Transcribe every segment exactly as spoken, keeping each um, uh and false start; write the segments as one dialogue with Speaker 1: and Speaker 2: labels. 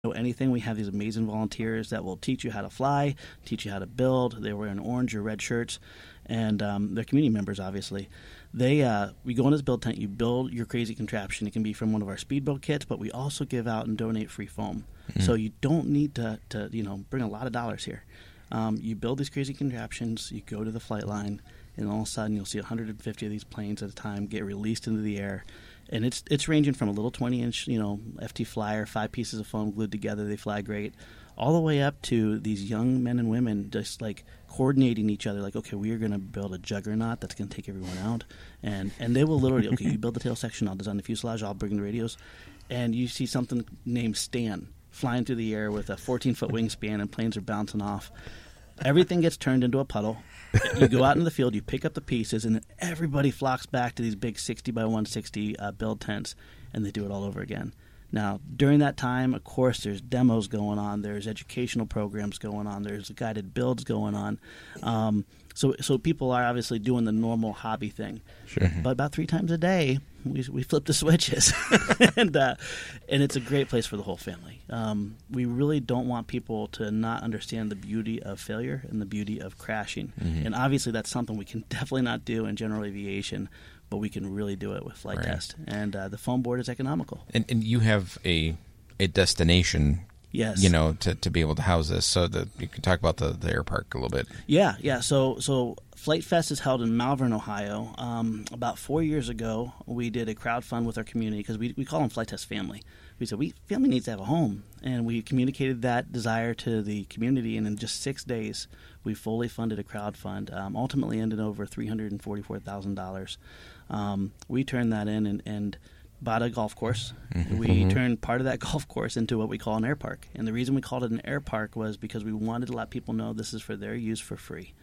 Speaker 1: know anything, we have these amazing volunteers that will teach you how to fly, teach you how to build. They wear an orange or red shirts, and um, they're community members, obviously. They uh, we go in this build tent, you build your crazy contraption. It can be from one of our speedboat kits, but we also give out and donate free foam. Mm-hmm. So you don't need to, to you know bring a lot of dollars here. Um, you build these crazy contraptions, you go to the flight line, and all of a sudden you'll see one hundred fifty of these planes at a time get released into the air. And it's it's ranging from a little twenty-inch, you know, F T Flyer, five pieces of foam glued together, they fly great, all the way up to these young men and women just, like, coordinating each other, like, okay, we are going to build a juggernaut that's going to take everyone out. And, and they will literally, okay, you build the tail section, I'll design the fuselage, I'll bring the radios. And you see something named Stan flying through the air with a fourteen-foot wingspan, and planes are bouncing off. Everything gets turned into a puddle. You go out in the field, you pick up the pieces, and then everybody flocks back to these big sixty by one sixty uh, build tents, and they do it all over again. Now, during that time, of course, there's demos going on, there's educational programs going on, there's guided builds going on. Um, so so people are obviously doing the normal hobby thing.
Speaker 2: Sure.
Speaker 1: But about three times a day, we we flip the switches, and uh, and it's a great place for the whole family. Um, we really don't want people to not understand the beauty of failure and the beauty of crashing. Mm-hmm. And obviously, that's something we can definitely not do in general aviation, but we can really do it with flight
Speaker 2: right.
Speaker 1: test. And uh, the foam board is economical.
Speaker 2: And, and you have a a destination.
Speaker 1: Yes.
Speaker 2: You know, to, to be able to house this, so that you can talk about the, the air park a little bit.
Speaker 1: Yeah, yeah. So so Flight Fest is held in Malvern, Ohio. Um, about four years ago, we did a crowdfund with our community, because we we call them Flight Test Family. We said, we family needs to have a home, and we communicated that desire to the community, and in just six days, we fully funded a crowdfund, um, ultimately ended over three hundred forty-four thousand dollars. Um, we turned that in and, and bought a golf course. Mm-hmm. We turned part of that golf course into what we call an air park. And the reason we called it an air park was because we wanted to let people know this is for their use for free.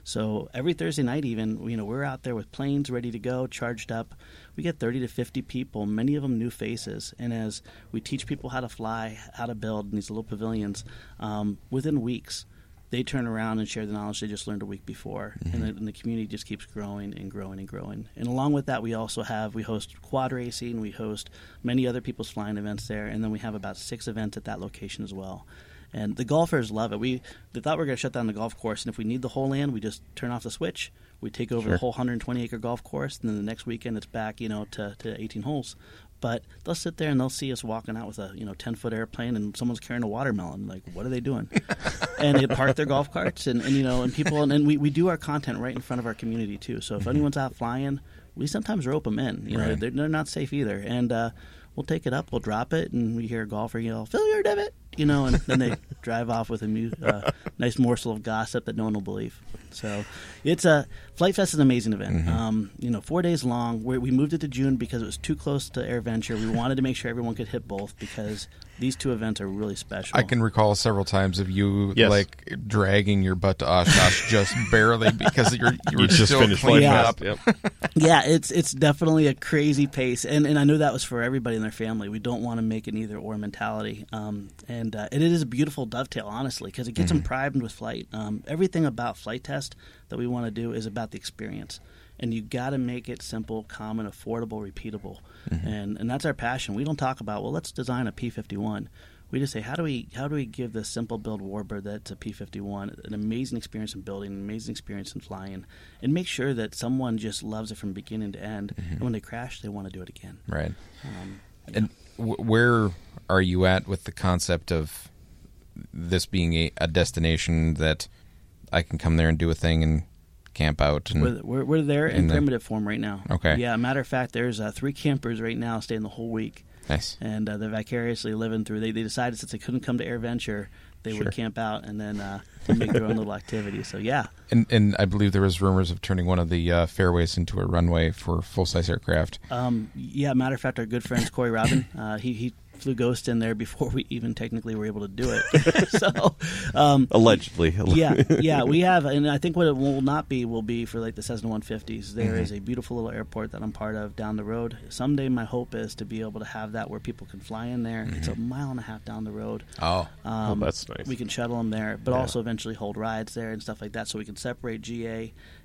Speaker 1: So every Thursday night even, you know, we're out there with planes ready to go, charged up. We get thirty to fifty people, many of them new faces. And as we teach people how to fly, how to build in these little pavilions, um, within weeks, they turn around and share the knowledge they just learned a week before, mm-hmm. and, the, and the community just keeps growing and growing and growing. And along with that, we also have, we host quad racing, we host many other people's flying events there, and then we have about six events at that location as well. And the golfers love it. We they thought we were going to shut down the golf course, and if we need the whole land, we just turn off the switch. We take over
Speaker 2: sure.
Speaker 1: the whole one hundred twenty acre golf course, and then the next weekend it's back, you know, to, to eighteen holes. But they'll sit there and they'll see us walking out with a you know ten foot airplane, and someone's carrying a watermelon. Like, what are they doing? And they park their golf carts, and, and you know, and people, and, and we, we do our content right in front of our community too. So if mm-hmm. anyone's out flying, we sometimes rope them in. You know,
Speaker 2: right.
Speaker 1: they're, they're not safe either, and uh, we'll take it up, we'll drop it, and we hear a golfer yell, "Fill your divot," you know, and then they drive off with a mu- uh, nice morsel of gossip that no one will believe. So it's a Flight Fest is an amazing event. Mm-hmm. Um, you know, four days long. We're, we moved it to June because it was too close to AirVenture. We wanted to make sure everyone could hit both, because these two events are really special.
Speaker 2: I can recall several times of you
Speaker 3: yes.
Speaker 2: like dragging your butt to Oshkosh just barely because you're you were
Speaker 3: you just
Speaker 2: still
Speaker 3: finished
Speaker 2: cleaning
Speaker 1: yeah.
Speaker 2: up.
Speaker 3: Yep.
Speaker 1: Yeah, it's it's definitely a crazy pace, and and I know that was for everybody in their family. We don't want to make an either or mentality, um, and uh, it is a beautiful dovetail, honestly, because it gets mm-hmm. them primed with flight. Um, everything about Flight Test that we want to do is about the experience, and you got to make it simple, common, affordable, repeatable, mm-hmm. and and that's our passion. We don't talk about, well, let's design a P fifty-one. We just say, how do we how do we give this simple build warbird that's a P fifty-one an amazing experience in building, an amazing experience in flying, and make sure that someone just loves it from beginning to end, mm-hmm. and when they crash, they want to do it again.
Speaker 2: Right.
Speaker 1: Um, yeah.
Speaker 2: And w- where are you at with the concept of this being a, a destination that I can come there and do a thing and camp out? And
Speaker 1: we're, we're, we're there in,
Speaker 2: in the,
Speaker 1: primitive form right now.
Speaker 2: Okay.
Speaker 1: Yeah, matter of fact, there's uh, three campers right now staying the whole week.
Speaker 2: Nice.
Speaker 1: And uh, they're vicariously living through. They they decided since they couldn't come to AirVenture, they
Speaker 2: sure.
Speaker 1: would camp out and then uh, make their own little activities. So yeah.
Speaker 2: And and I believe there was rumors of turning one of the uh, fairways into a runway for full size aircraft.
Speaker 1: Um, yeah, matter of fact, our good friend Corey Robin, uh, he he flew Ghost in there before we even technically were able to do it. so um,
Speaker 3: allegedly,
Speaker 1: yeah, yeah, we have, and I think what it will not be will be for like the Cessna one fifties. There mm-hmm. is a beautiful little airport that I'm part of down the road. Someday, my hope is to be able to have that where people can fly in there. Mm-hmm. It's a mile and a half down the road.
Speaker 2: Oh,
Speaker 1: um,
Speaker 3: oh that's nice.
Speaker 1: We can shuttle them there, but
Speaker 3: yeah.
Speaker 1: also eventually hold rides there and stuff like that, so we can separate G A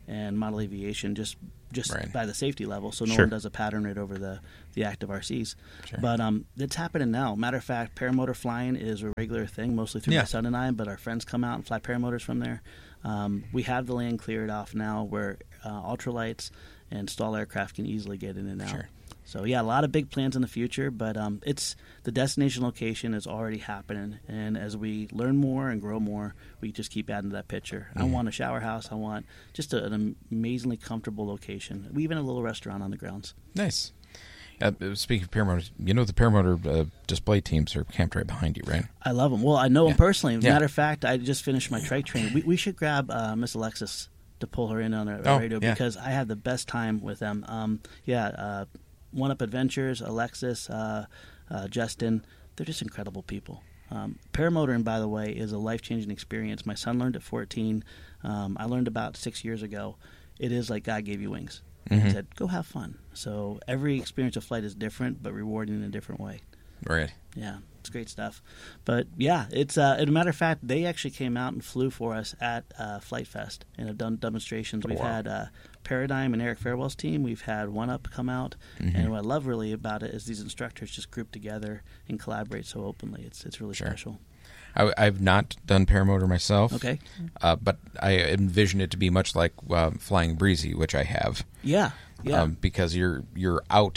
Speaker 1: and model aviation just just
Speaker 2: Right.
Speaker 1: by the safety level, so no
Speaker 3: Sure.
Speaker 1: one does a pattern right over the, the active R Cs.
Speaker 2: Sure.
Speaker 1: But um, it's happening now. Matter of fact, paramotor flying is a regular thing, mostly through
Speaker 2: Yeah.
Speaker 1: my son and I, but our friends come out and fly paramotors from there. Um, we have the land cleared off now where uh, ultralights and stall aircraft can easily get in and out.
Speaker 2: Sure.
Speaker 1: So yeah, a lot of big plans in the future, but um, it's the destination location is already happening, and as we learn more and grow more, we just keep adding to that picture. I want a shower house. I want just a, an amazingly comfortable location. We even have a little restaurant on the grounds.
Speaker 2: Nice. Uh, speaking of paramotors, you know the paramotor uh, display teams are camped right behind you, right?
Speaker 1: I love them. Well, I know
Speaker 2: Yeah.
Speaker 1: them personally.
Speaker 2: Yeah.
Speaker 1: Matter of fact, I just finished my trike training. We, we should grab uh, Miss Alexis to pull her in on the
Speaker 2: Oh,
Speaker 1: radio
Speaker 2: yeah.
Speaker 1: because I have the best time with them. Um, yeah, uh, One Up Adventures, Alexis, uh, uh, Justin, they're just incredible people. Um, paramotoring, by the way, is a life-changing experience. My son learned at fourteen. Um, I learned about six years ago. It is like God gave you wings.
Speaker 2: Mhm.
Speaker 1: He said, go have fun. So every experience of flight is different, but rewarding in a different way.
Speaker 2: Right.
Speaker 1: Yeah, it's great stuff. But yeah, it's uh, as a matter of fact, they actually came out and flew for us at uh, Flight Fest and have done demonstrations.
Speaker 3: Oh,
Speaker 1: We've
Speaker 3: wow.
Speaker 1: had uh, Paradigm and Eric Fairwell's team. We've had One Up come out,
Speaker 2: Mhm.
Speaker 1: and what I love really about it is these instructors just group together and collaborate so openly. It's it's really
Speaker 2: Sure.
Speaker 1: special.
Speaker 2: I, I've not done paramotor myself.
Speaker 1: Okay.
Speaker 2: Uh, but I envision it to be much like uh, flying breezy, which I have.
Speaker 1: Yeah, yeah.
Speaker 2: Um, because you're you're out.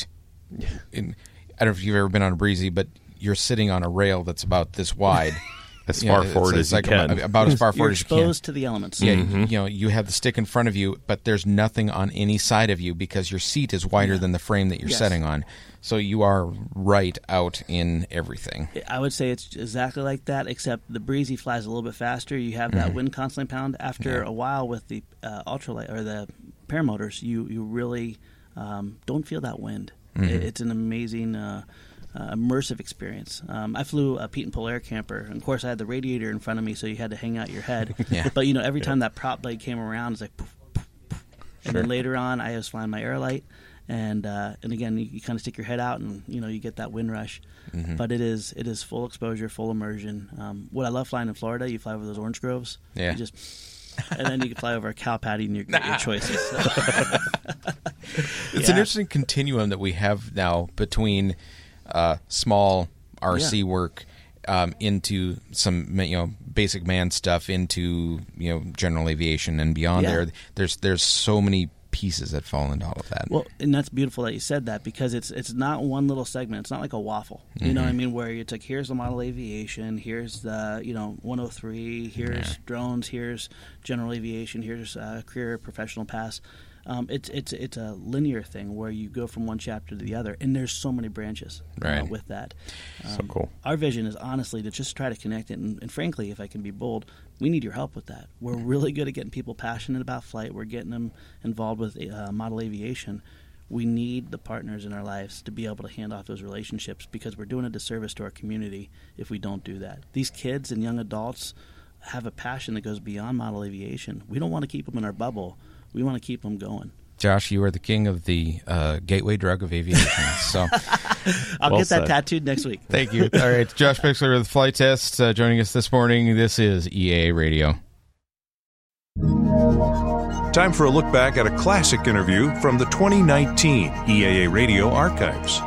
Speaker 2: In, I don't know if you've ever been on a breezy, but you're sitting on a rail that's about this wide.
Speaker 3: As
Speaker 2: You know,
Speaker 3: far
Speaker 2: it's-
Speaker 3: forward
Speaker 2: it's
Speaker 3: as
Speaker 2: like
Speaker 3: you can.
Speaker 2: About, about as far
Speaker 1: You're
Speaker 2: forward as you can.
Speaker 1: exposed to the elements.
Speaker 2: Yeah,
Speaker 3: Mm-hmm.
Speaker 2: you, you know, you have the stick in front of you, but there's nothing on any side of you because your seat is wider
Speaker 1: Yeah.
Speaker 2: than the frame that you're
Speaker 1: Yes.
Speaker 2: setting on. So you are right out in everything.
Speaker 1: I would say it's exactly like that, except the breezy flies a little bit faster. You have that
Speaker 2: Mhm.
Speaker 1: wind constantly pound. After
Speaker 2: Yeah.
Speaker 1: a while with the uh, ultralight or the paramotors, you you really um, don't feel that wind.
Speaker 2: Mhm.
Speaker 1: It, it's an amazing. Uh, Uh, immersive experience. Um, I flew a Pete and Polaire camper, and of course I had the radiator in front of me, so you had to hang out your head.
Speaker 2: Yeah.
Speaker 1: But you know, every time that prop blade came around, it's like, poof, poof, poof. And
Speaker 3: Sure.
Speaker 1: then later on, I was flying my Airlight, and uh, and again, you, you kind of stick your head out, and you know, you get that wind rush.
Speaker 2: Mhm.
Speaker 1: But it is it is full exposure, full immersion. Um, what I love flying in Florida, you fly over those orange groves.
Speaker 2: Yeah.
Speaker 1: You just, and then you can fly over a cow patty, and your, your choices.
Speaker 2: It's an
Speaker 1: Yeah.
Speaker 2: interesting continuum that we have now between uh, small R C
Speaker 1: Yeah.
Speaker 2: work um, into some you know basic man stuff into you know general aviation and beyond.
Speaker 1: Yeah.
Speaker 2: There, there's there's so many pieces that fall into all of that.
Speaker 1: Well, and that's beautiful that you said that because it's it's not one little segment. It's not like a waffle. You know what I mean? Where it's like, here's the model aviation, here's the you know one oh three, here's
Speaker 2: Yeah.
Speaker 1: drones, here's general aviation, here's uh, career professional pass. Um, it's it's it's a linear thing where you go from one chapter to the other, and there's so many branches uh,
Speaker 2: Right.
Speaker 1: with that.
Speaker 3: So cool.
Speaker 1: Our vision is honestly to just try to connect it, and, and frankly, if I can be bold, we need your help with that. We're really good at getting people passionate about flight. We're getting them involved with uh, model aviation. We need the partners in our lives to be able to hand off those relationships because we're doing a disservice to our community if we don't do that. These kids and young adults have a passion that goes beyond model aviation. We don't want to keep them in our bubble. We want to keep them going.
Speaker 2: Josh, you are the king of the uh, gateway drug of aviation. So
Speaker 1: I'll
Speaker 3: Well
Speaker 1: get that
Speaker 3: said.
Speaker 1: tattooed next week.
Speaker 2: thank you. All right, Josh Pixler with Flight Test uh, joining us this morning. This is E A A Radio.
Speaker 4: Time for a look back at a classic interview from the twenty nineteen E A A Radio archives.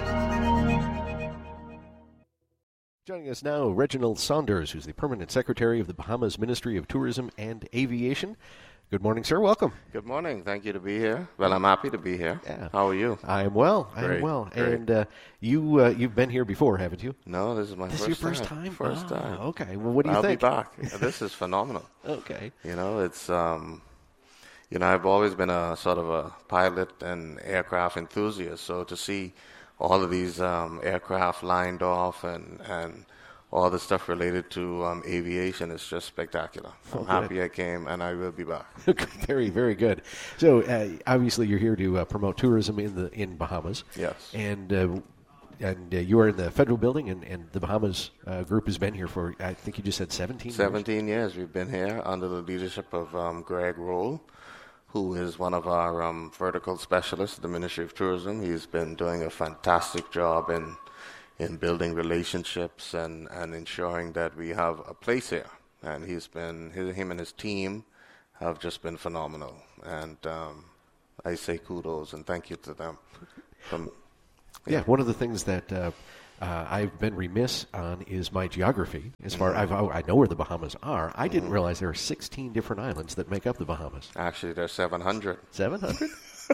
Speaker 5: Joining us now, Reginald Saunders, who's the Permanent Secretary of the Bahamas Ministry of Tourism and Aviation. Good morning, sir. Welcome.
Speaker 6: Good morning. Thank you to be here. Well, I'm happy to be here.
Speaker 5: Yeah.
Speaker 6: How are you?
Speaker 5: I am well. I am
Speaker 6: Great,
Speaker 5: well.
Speaker 6: great.
Speaker 5: And uh, you, uh, you've been here before, haven't you?
Speaker 6: No, this is my
Speaker 5: This
Speaker 6: first
Speaker 5: is your first
Speaker 6: time.
Speaker 5: time?
Speaker 6: First
Speaker 5: Ah,
Speaker 6: time.
Speaker 5: Okay. Well, what do you
Speaker 6: I'll
Speaker 5: think?
Speaker 6: be back. This is phenomenal.
Speaker 5: Okay.
Speaker 6: You know, it's um, you know, I've always been a sort of a pilot and aircraft enthusiast. So to see all of these um, aircraft lined off and and all the stuff related to um, aviation is just spectacular. I'm
Speaker 5: Oh, good.
Speaker 6: happy I came, and I will be back.
Speaker 5: Very, very good. So, uh, obviously, you're here to uh, promote tourism in the in Bahamas.
Speaker 6: Yes.
Speaker 5: And uh, and uh, you are in the federal building, and, and the Bahamas uh, group has been here for, I think you just said seventeen years?
Speaker 6: seventeen years we've been here under the leadership of um, Greg Roll, who is one of our um, vertical specialists at the Ministry of Tourism. He's been doing a fantastic job in in building relationships and, and ensuring that we have a place here. And he's been, his, him and his team have just been phenomenal. And um, I say kudos and thank you to them. From,
Speaker 5: yeah. yeah, one of the things that uh, uh, I've been remiss on is my geography. As far
Speaker 6: mm-hmm.
Speaker 5: I've, I know where the Bahamas are. I didn't
Speaker 6: mm-hmm.
Speaker 5: realize there are sixteen different islands that make up the Bahamas.
Speaker 6: Actually, there's seven hundred.
Speaker 5: seven hundred?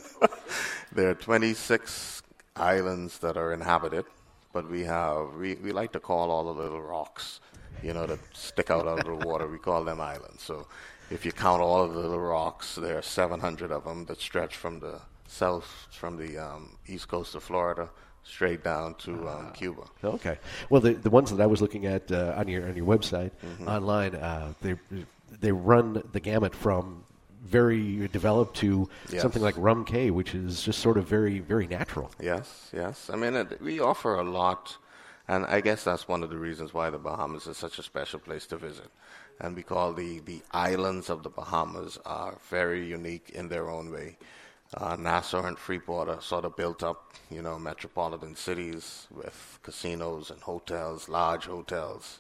Speaker 6: There are twenty-six islands that are inhabited, but we have, we, we like to call all the little rocks, you know, that stick out of the water. We call them islands. So if you count all of the little rocks, there are seven hundred of them that stretch from the south, from the um, east coast of Florida, straight down to um, Cuba.
Speaker 5: Okay. Well, the the ones that I was looking at uh, on your on your website
Speaker 6: mm-hmm.
Speaker 5: online, uh, they they run the gamut from very developed to
Speaker 6: yes.
Speaker 5: something like Rum Cay, which is just sort of very very natural.
Speaker 6: Yes, yes. I mean, it, we offer a lot, and I guess that's one of the reasons why the Bahamas is such a special place to visit. And we call the the islands of the Bahamas are very unique in their own way. Uh, Nassau and Freeport are sort of built up, you know, metropolitan cities with casinos and hotels, large hotels.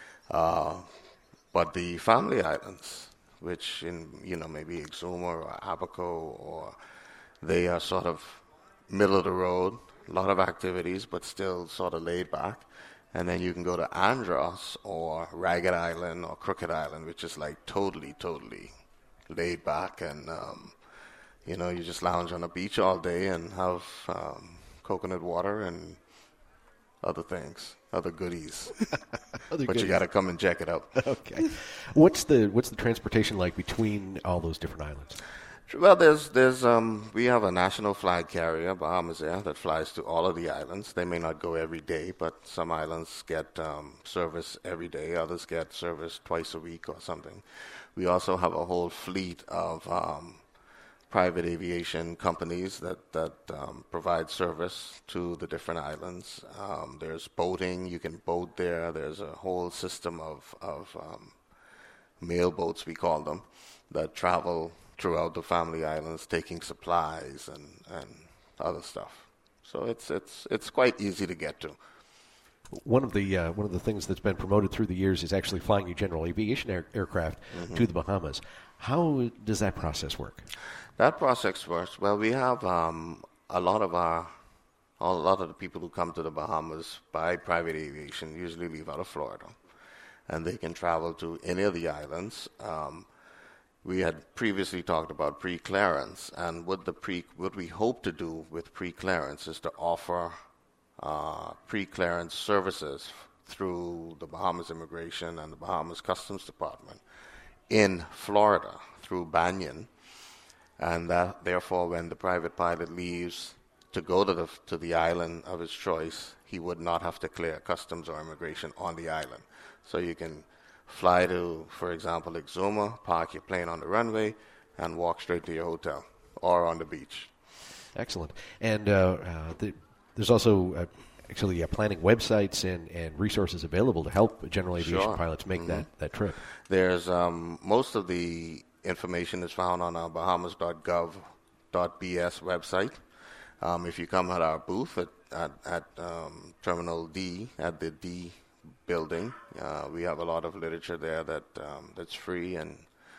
Speaker 6: Uh, but the family islands, which in, you know, maybe Exuma or Abaco, or they are sort of middle of the road, a lot of activities, but still sort of laid back. And then you can go to Andros or Ragged Island or Crooked Island, which is like totally, totally laid back and, um, you know, you just lounge on the beach all day and have um, coconut water and other things, other goodies. other but goodies. You got to come and check it out.
Speaker 5: Okay. What's the what's the transportation like between all those different islands?
Speaker 6: Well, there's there's um we have a national flag carrier, Bahamas Air, that flies to all of the islands. They may not go every day, but some islands get um, service every day. Others get service twice a week or something. We also have a whole fleet of um, private aviation companies that, that um, provide service to the different islands. Um, there's boating. You can boat there. There's a whole system of, of um, mail boats, we call them, that travel throughout the family islands taking supplies and, and other stuff. So it's it's it's quite easy to get to.
Speaker 5: One of the uh, one of the things that's been promoted through the years is actually flying your general aviation air, aircraft mm-hmm. to the Bahamas. How does that process work?
Speaker 6: That process works well. We have um, a lot of our a lot of the people who come to the Bahamas by private aviation usually leave out of Florida, and they can travel to any of the islands. Um, we had previously talked about pre-clearance, and what the pre what we hope to do with pre-clearance is to offer uh, pre-clearance services through the Bahamas Immigration and the Bahamas Customs Department in Florida through Banyan. And that, therefore, when the private pilot leaves to go to the to the island of his choice, he would not have to clear customs or immigration on the island. So you can fly to, for example, Exuma, park your plane on the runway, and walk straight to your hotel or on the beach.
Speaker 5: Excellent. And uh, uh, the, there's also uh, actually uh, planning websites and, and resources available to help general aviation
Speaker 6: sure.
Speaker 5: pilots make mm-hmm. that, that trip.
Speaker 6: There's um, most of the information is found on our bahamas dot gov dot b s website. Um, if you come at our booth at, at, at um, Terminal D, at the D building, uh, we have a lot of literature there that um, that's free, and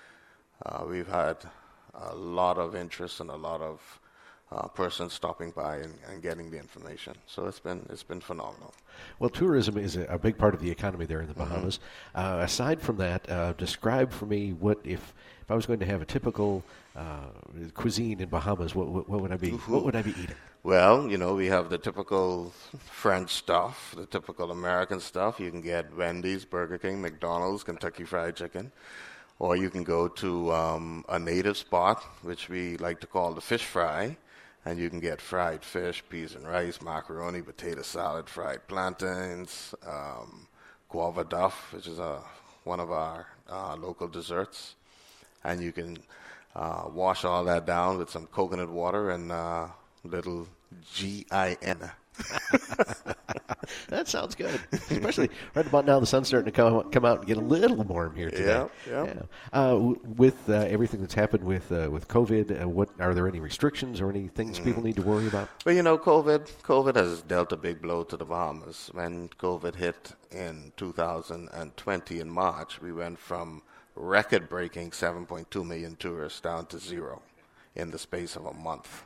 Speaker 6: uh, we've had a lot of interest and a lot of uh, persons stopping by and, and getting the information. So it's been it's been phenomenal.
Speaker 5: Well, tourism is a, a big part of the economy there in the Bahamas. Mm-hmm. Uh, aside from that, uh, describe for me what if. If I was going to have a typical uh, cuisine in Bahamas, what, what, what would I be?
Speaker 6: Mm-hmm.
Speaker 5: What would I be eating?
Speaker 6: Well, you know, we have the typical French stuff, the typical American stuff. You can get Wendy's, Burger King, McDonald's, Kentucky Fried Chicken, or you can go to um, a native spot, which we like to call the fish fry, and you can get fried fish, peas and rice, macaroni, potato salad, fried plantains, um, guava duff, which is a one of our uh, local desserts. And you can uh, wash all that down with some coconut water and uh, little G I N
Speaker 5: That sounds good. Especially right about now, the sun's starting to come come out and get a little warm here today.
Speaker 6: Yeah, yeah.
Speaker 5: yeah. Uh, w- with uh, everything that's happened with uh, with COVID, uh, what are there any restrictions or any things mm. people need to worry about?
Speaker 6: Well, you know, COVID COVID has dealt a big blow to the Bahamas. When COVID hit in two thousand twenty in March, we went from record-breaking seven point two million tourists down to zero in the space of a month.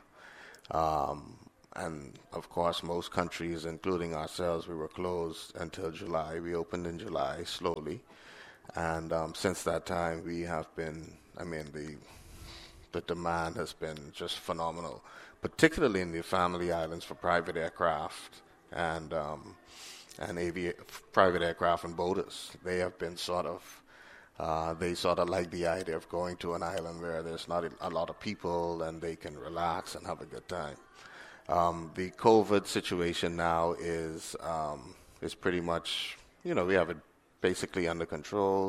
Speaker 6: Um, And, of course, most countries, including ourselves, we were closed until July. We opened in July slowly. And um, since that time, we have been, I mean, the the demand has been just phenomenal, particularly in the Family Islands for private aircraft and um, and avi- private aircraft and boaters. They have been sort of, uh, they sort of like the idea of going to an island where there's not a lot of people and they can relax and have a good time. Um, the COVID situation now is um, is pretty much, you know, we have it basically under control.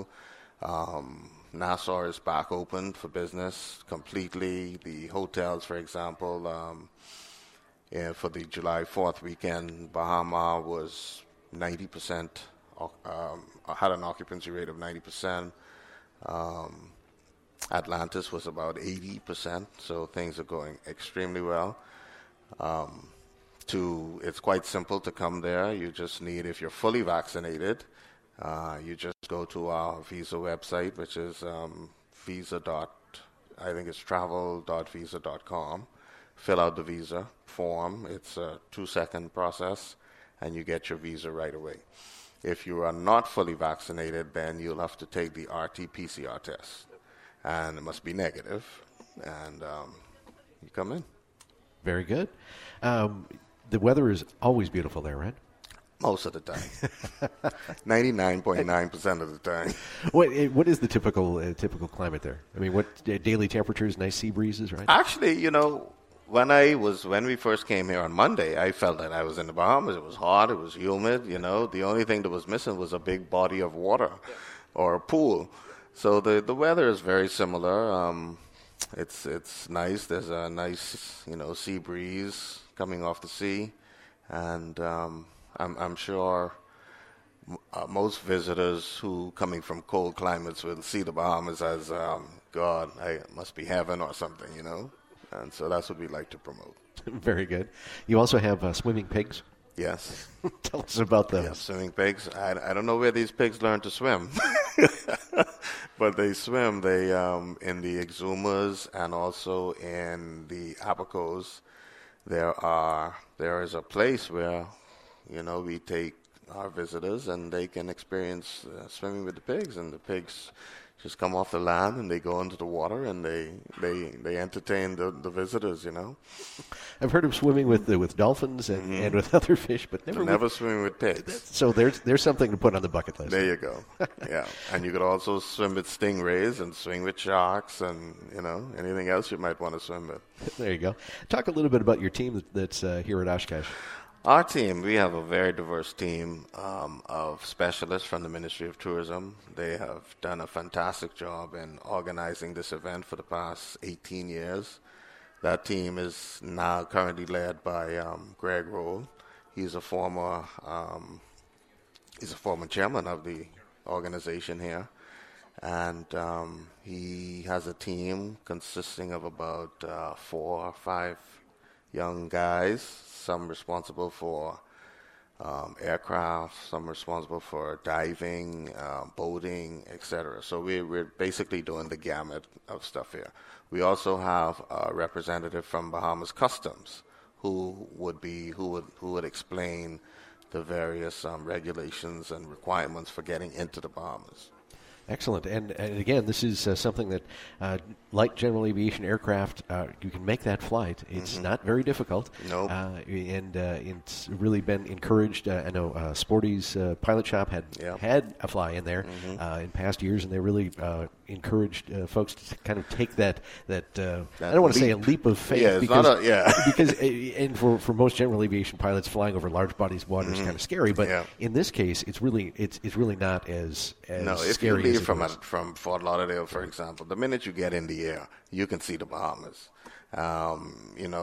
Speaker 6: Um, Nassau is back open for business completely. The hotels, for example, um, yeah, for the July fourth weekend, Bahama was ninety percent, um, had an occupancy rate of ninety percent. Um, Atlantis was about eighty percent, so things are going extremely well. Um, to it's quite simple to come there. You just need, if you're fully vaccinated, uh, you just go to our visa website, which is um, visa dot, I think it's travel dot visa dot com. Fill out the visa form. It's a two-second process, and you get your visa right away. If you are not fully vaccinated, then you'll have to take the R T P C R test, and it must be negative, and um, you come in.
Speaker 5: Very good. Um, the weather is always beautiful there, right?
Speaker 6: Most of the time. ninety-nine point nine percent of the time.
Speaker 5: What What is the typical uh, typical climate there? I mean, what uh, daily temperatures, nice sea breezes, right?
Speaker 6: Actually, you know, when I was when we first came here on Monday, I felt that I was in the Bahamas. It was hot, it was humid, you know. The only thing that was missing was a big body of water or a pool. So the, the weather is very similar. Um It's it's nice. There's a nice, you know, sea breeze coming off the sea, and um, I'm I'm sure m- uh, most visitors who coming from cold climates will see the Bahamas as um, God, I it must be heaven or something, you know, and so that's what we like to promote.
Speaker 5: Very good. You also have uh, swimming pigs.
Speaker 6: Yes.
Speaker 5: Tell us about those.
Speaker 6: Yeah, swimming pigs. I, I don't know where these pigs learn to swim, but they swim. They um, in the Exumas and also in the Abacos. There are there is a place where, you know, we take our visitors and they can experience uh, swimming with the pigs, and the pigs just come off the land and they go into the water and they they, they entertain the, the visitors, you know.
Speaker 5: I've heard of swimming with uh, with dolphins and, mm-hmm. and with other fish, but never
Speaker 6: but never
Speaker 5: with,
Speaker 6: swimming with pigs.
Speaker 5: So there's there's something to put on the bucket list.
Speaker 6: There you go. Yeah, and you could also swim with stingrays and swim with sharks and, you know, anything else you might want to swim with.
Speaker 5: There you go. Talk a little bit about your team that's uh, here at Oshkosh.
Speaker 6: Our team, we have a very diverse team um, of specialists from the Ministry of Tourism. They have done a fantastic job in organizing this event for the past eighteen years. That team is now currently led by um, Greg Roll. He's a former um, he's a former chairman of the organization here, and um, he has a team consisting of about uh, four or five young guys. Some responsible for um, aircraft, some responsible for diving, uh, boating, et cetera. So we, we're basically doing the gamut of stuff here. We also have a representative from Bahamas Customs who would be who would who would explain the various um, regulations and requirements for getting into the Bahamas.
Speaker 5: Excellent. And, and again, this is uh, something that, uh, like general aviation aircraft, uh, you can make that flight. It's mm-hmm. not very difficult.
Speaker 6: Nope.
Speaker 5: Uh, and uh, it's really been encouraged. Uh, I know uh, Sporty's uh, pilot shop had
Speaker 6: yep.
Speaker 5: had a fly in there
Speaker 6: mm-hmm.
Speaker 5: uh, in past years, and they really uh, encouraged uh, folks to kind of take that, that, uh,
Speaker 6: that
Speaker 5: I don't want to
Speaker 6: leap.
Speaker 5: say a leap of faith.
Speaker 6: Yeah, it's
Speaker 5: because,
Speaker 6: not a, yeah.
Speaker 5: because, and for, for most general aviation pilots, flying over large bodies of water mm-hmm. is kind of scary. But
Speaker 6: yeah.
Speaker 5: in this case, it's really it's it's really not as, as
Speaker 6: no, if
Speaker 5: scary
Speaker 6: you leave
Speaker 5: as it
Speaker 6: from
Speaker 5: was.
Speaker 6: a, from Fort Lauderdale, for example, the minute you get in the air, you can see the Bahamas. Um, you know,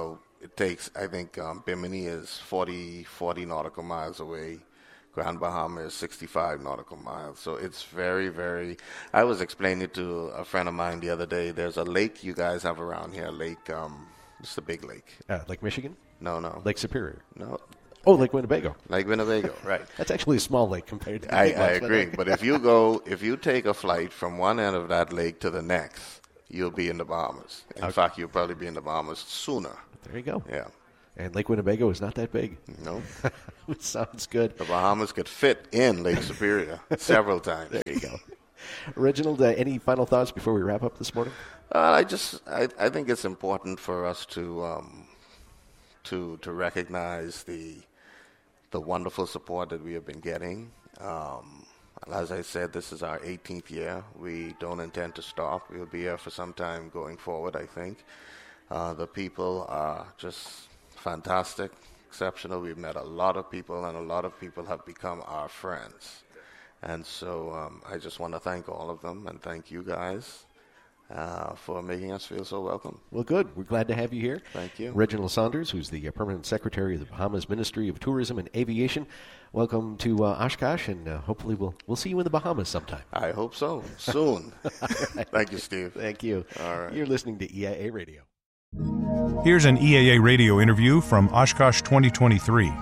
Speaker 6: it takes, I think, um, Bimini is forty, forty nautical miles away. Grand Bahama is sixty-five nautical miles. So it's very, very... I was explaining it to a friend of mine the other day. There's a lake you guys have around here, Lake... Um, it's the big lake.
Speaker 5: Uh, Lake Michigan?
Speaker 6: No, no.
Speaker 5: Lake Superior?
Speaker 6: No.
Speaker 5: Oh, Lake Winnebago.
Speaker 6: Lake Winnebago, right.
Speaker 5: That's actually a small lake compared to the
Speaker 6: I,
Speaker 5: big
Speaker 6: I
Speaker 5: ones,
Speaker 6: agree. But if you go, if you take a flight from one end of that lake to the next, you'll be in the Bahamas. In
Speaker 5: Okay.
Speaker 6: fact, you'll probably be in the Bahamas sooner.
Speaker 5: There you go.
Speaker 6: Yeah.
Speaker 5: And Lake Winnebago is not that big.
Speaker 6: No.
Speaker 5: Sounds good.
Speaker 6: The Bahamas could fit in Lake Superior several times.
Speaker 5: There you go. Reginald, uh, any final thoughts before we wrap up this morning?
Speaker 6: Uh, I just, I, I think it's important for us to, um, to, to recognize the, the wonderful support that we have been getting. Um, as I said, this is our eighteenth year. We don't intend to stop. We'll be here for some time going forward, I think. Uh, the people are just fantastic, exceptional. We've met a lot of people, and a lot of people have become our friends. And so um, I just want to thank all of them and thank you guys uh, for making us feel so welcome.
Speaker 5: Well, good. We're glad to have you here.
Speaker 6: Thank you.
Speaker 5: Reginald Saunders, who's the uh, Permanent Secretary of the Bahamas Ministry of Tourism and Aviation. Welcome to uh, Oshkosh, and uh, hopefully we'll we'll see you in the Bahamas sometime.
Speaker 6: I hope so. Soon. Thank you, Steve.
Speaker 5: Thank you.
Speaker 6: All right.
Speaker 5: You're listening to E I A Radio.
Speaker 4: Here's an E A A radio interview from Oshkosh twenty twenty-three.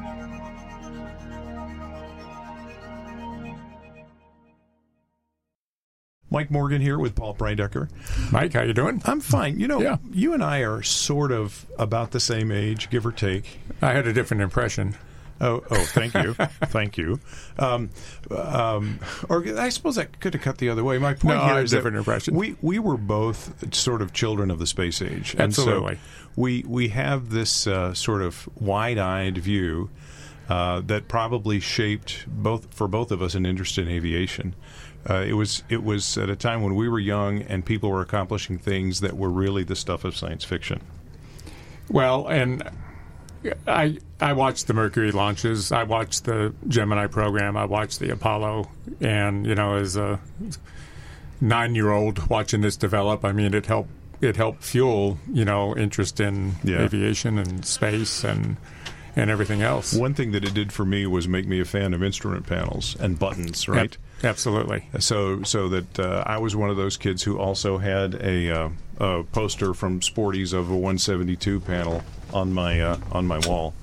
Speaker 4: Mike Morgan here with Paul Breidecker.
Speaker 3: Mike, how you doing?
Speaker 4: I'm fine. You know,
Speaker 3: Yeah.
Speaker 4: you and I are sort of about the same age, give or take.
Speaker 3: I had a different impression.
Speaker 4: Oh, oh, thank you, thank you. Um, um, or I suppose I could have cut the other way. My point
Speaker 3: No,
Speaker 4: here
Speaker 3: I had
Speaker 4: is
Speaker 3: a
Speaker 4: that
Speaker 3: different impression.
Speaker 4: we we were both sort of children of the space age,
Speaker 3: Absolutely.
Speaker 4: and so we we have this uh, sort of wide-eyed view uh, that probably shaped both for both of us an interest in aviation. Uh, it was it was at a time when we were young and people were accomplishing things that were really the stuff of science fiction.
Speaker 3: Well, and I I watched the Mercury launches. I watched the Gemini program. I watched the Apollo. And, you know, as a nine-year-old watching this develop, I mean, it helped it helped fuel, you know, interest in
Speaker 4: Yeah.
Speaker 3: aviation and space and and everything else.
Speaker 4: One thing that it did for me was make me a fan of instrument panels and buttons, right?
Speaker 3: Yep, absolutely.
Speaker 4: So, so that uh, I was one of those kids who also had a, uh, a poster from Sporties of a one seventy-two panel on my uh, on my wall,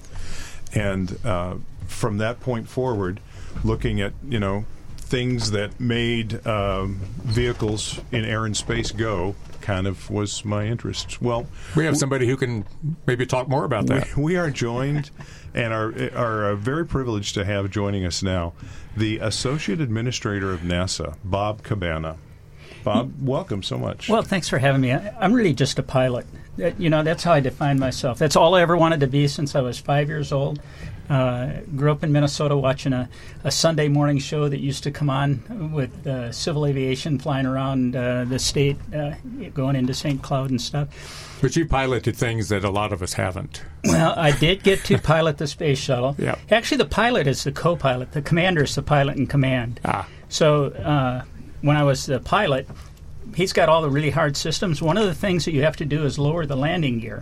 Speaker 4: and uh, from that point forward, looking at you know things that made um, vehicles in air and space go, kind of was my interest. Well,
Speaker 3: We have somebody who can maybe talk more about that.
Speaker 4: we, we are joined and are are uh, very privileged to have joining us now the Associate Administrator of NASA, Bob Cabana. Bob, welcome so much.
Speaker 7: Well, thanks for having me. I- I'm really just a pilot. That- You know, that's how I define myself. That's all I ever wanted to be since I was five years old. Uh, grew up in Minnesota watching a, a Sunday morning show that used to come on with uh, civil aviation flying around uh, the state, uh, going into Saint Cloud and stuff.
Speaker 3: But you piloted things that a lot of us haven't.
Speaker 7: Well, I did get to pilot the space shuttle.
Speaker 3: Yeah.
Speaker 7: Actually, the pilot is the co-pilot. The commander is the pilot in command.
Speaker 3: Ah.
Speaker 7: So uh, when I was the pilot, he's got all the really hard systems. One of the things that you have to do is lower the landing gear.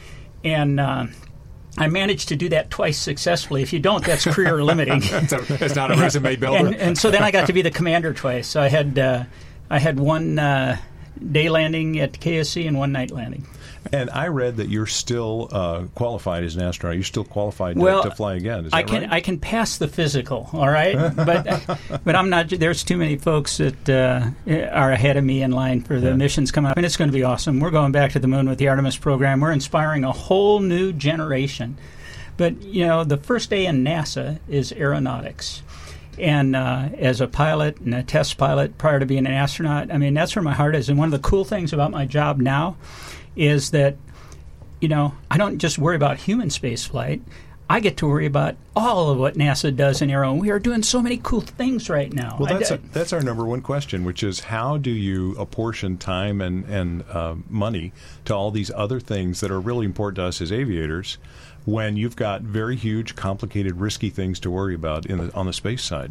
Speaker 7: And uh, I managed to do that twice successfully. If you don't, that's career limiting.
Speaker 3: It's, a, it's not a resume builder.
Speaker 7: and, and so then I got to be the commander twice. So I had uh, I had one uh, day landing at K S C and one night landing.
Speaker 4: and I read that you're still uh, qualified as an astronaut. You're still qualified to,
Speaker 7: Well,
Speaker 4: to fly again. Is
Speaker 7: I
Speaker 4: that
Speaker 7: can
Speaker 4: right?
Speaker 7: I can pass the physical, all right, but but I'm not. There's too many folks that uh, are ahead of me in line for the
Speaker 4: Yeah.
Speaker 7: missions coming up, and it's going to be awesome. We're going back to the moon with the Artemis program. We're inspiring a whole new generation. But you know, the first day in NASA is aeronautics. And uh, as a pilot and a test pilot prior to being an astronaut, I mean, that's where my heart is. And one of the cool things about my job now is that, you know, I don't just worry about human space flight. I get to worry about all of what NASA does in Aero. And we are doing so many cool things right now.
Speaker 4: Well,
Speaker 7: I-
Speaker 4: that's,
Speaker 7: I-
Speaker 4: a, that's our number one question, which is how do you apportion time and, and uh, money to all these other things that are really important to us as aviators when you've got very huge, complicated, risky things to worry about in the, on the space side?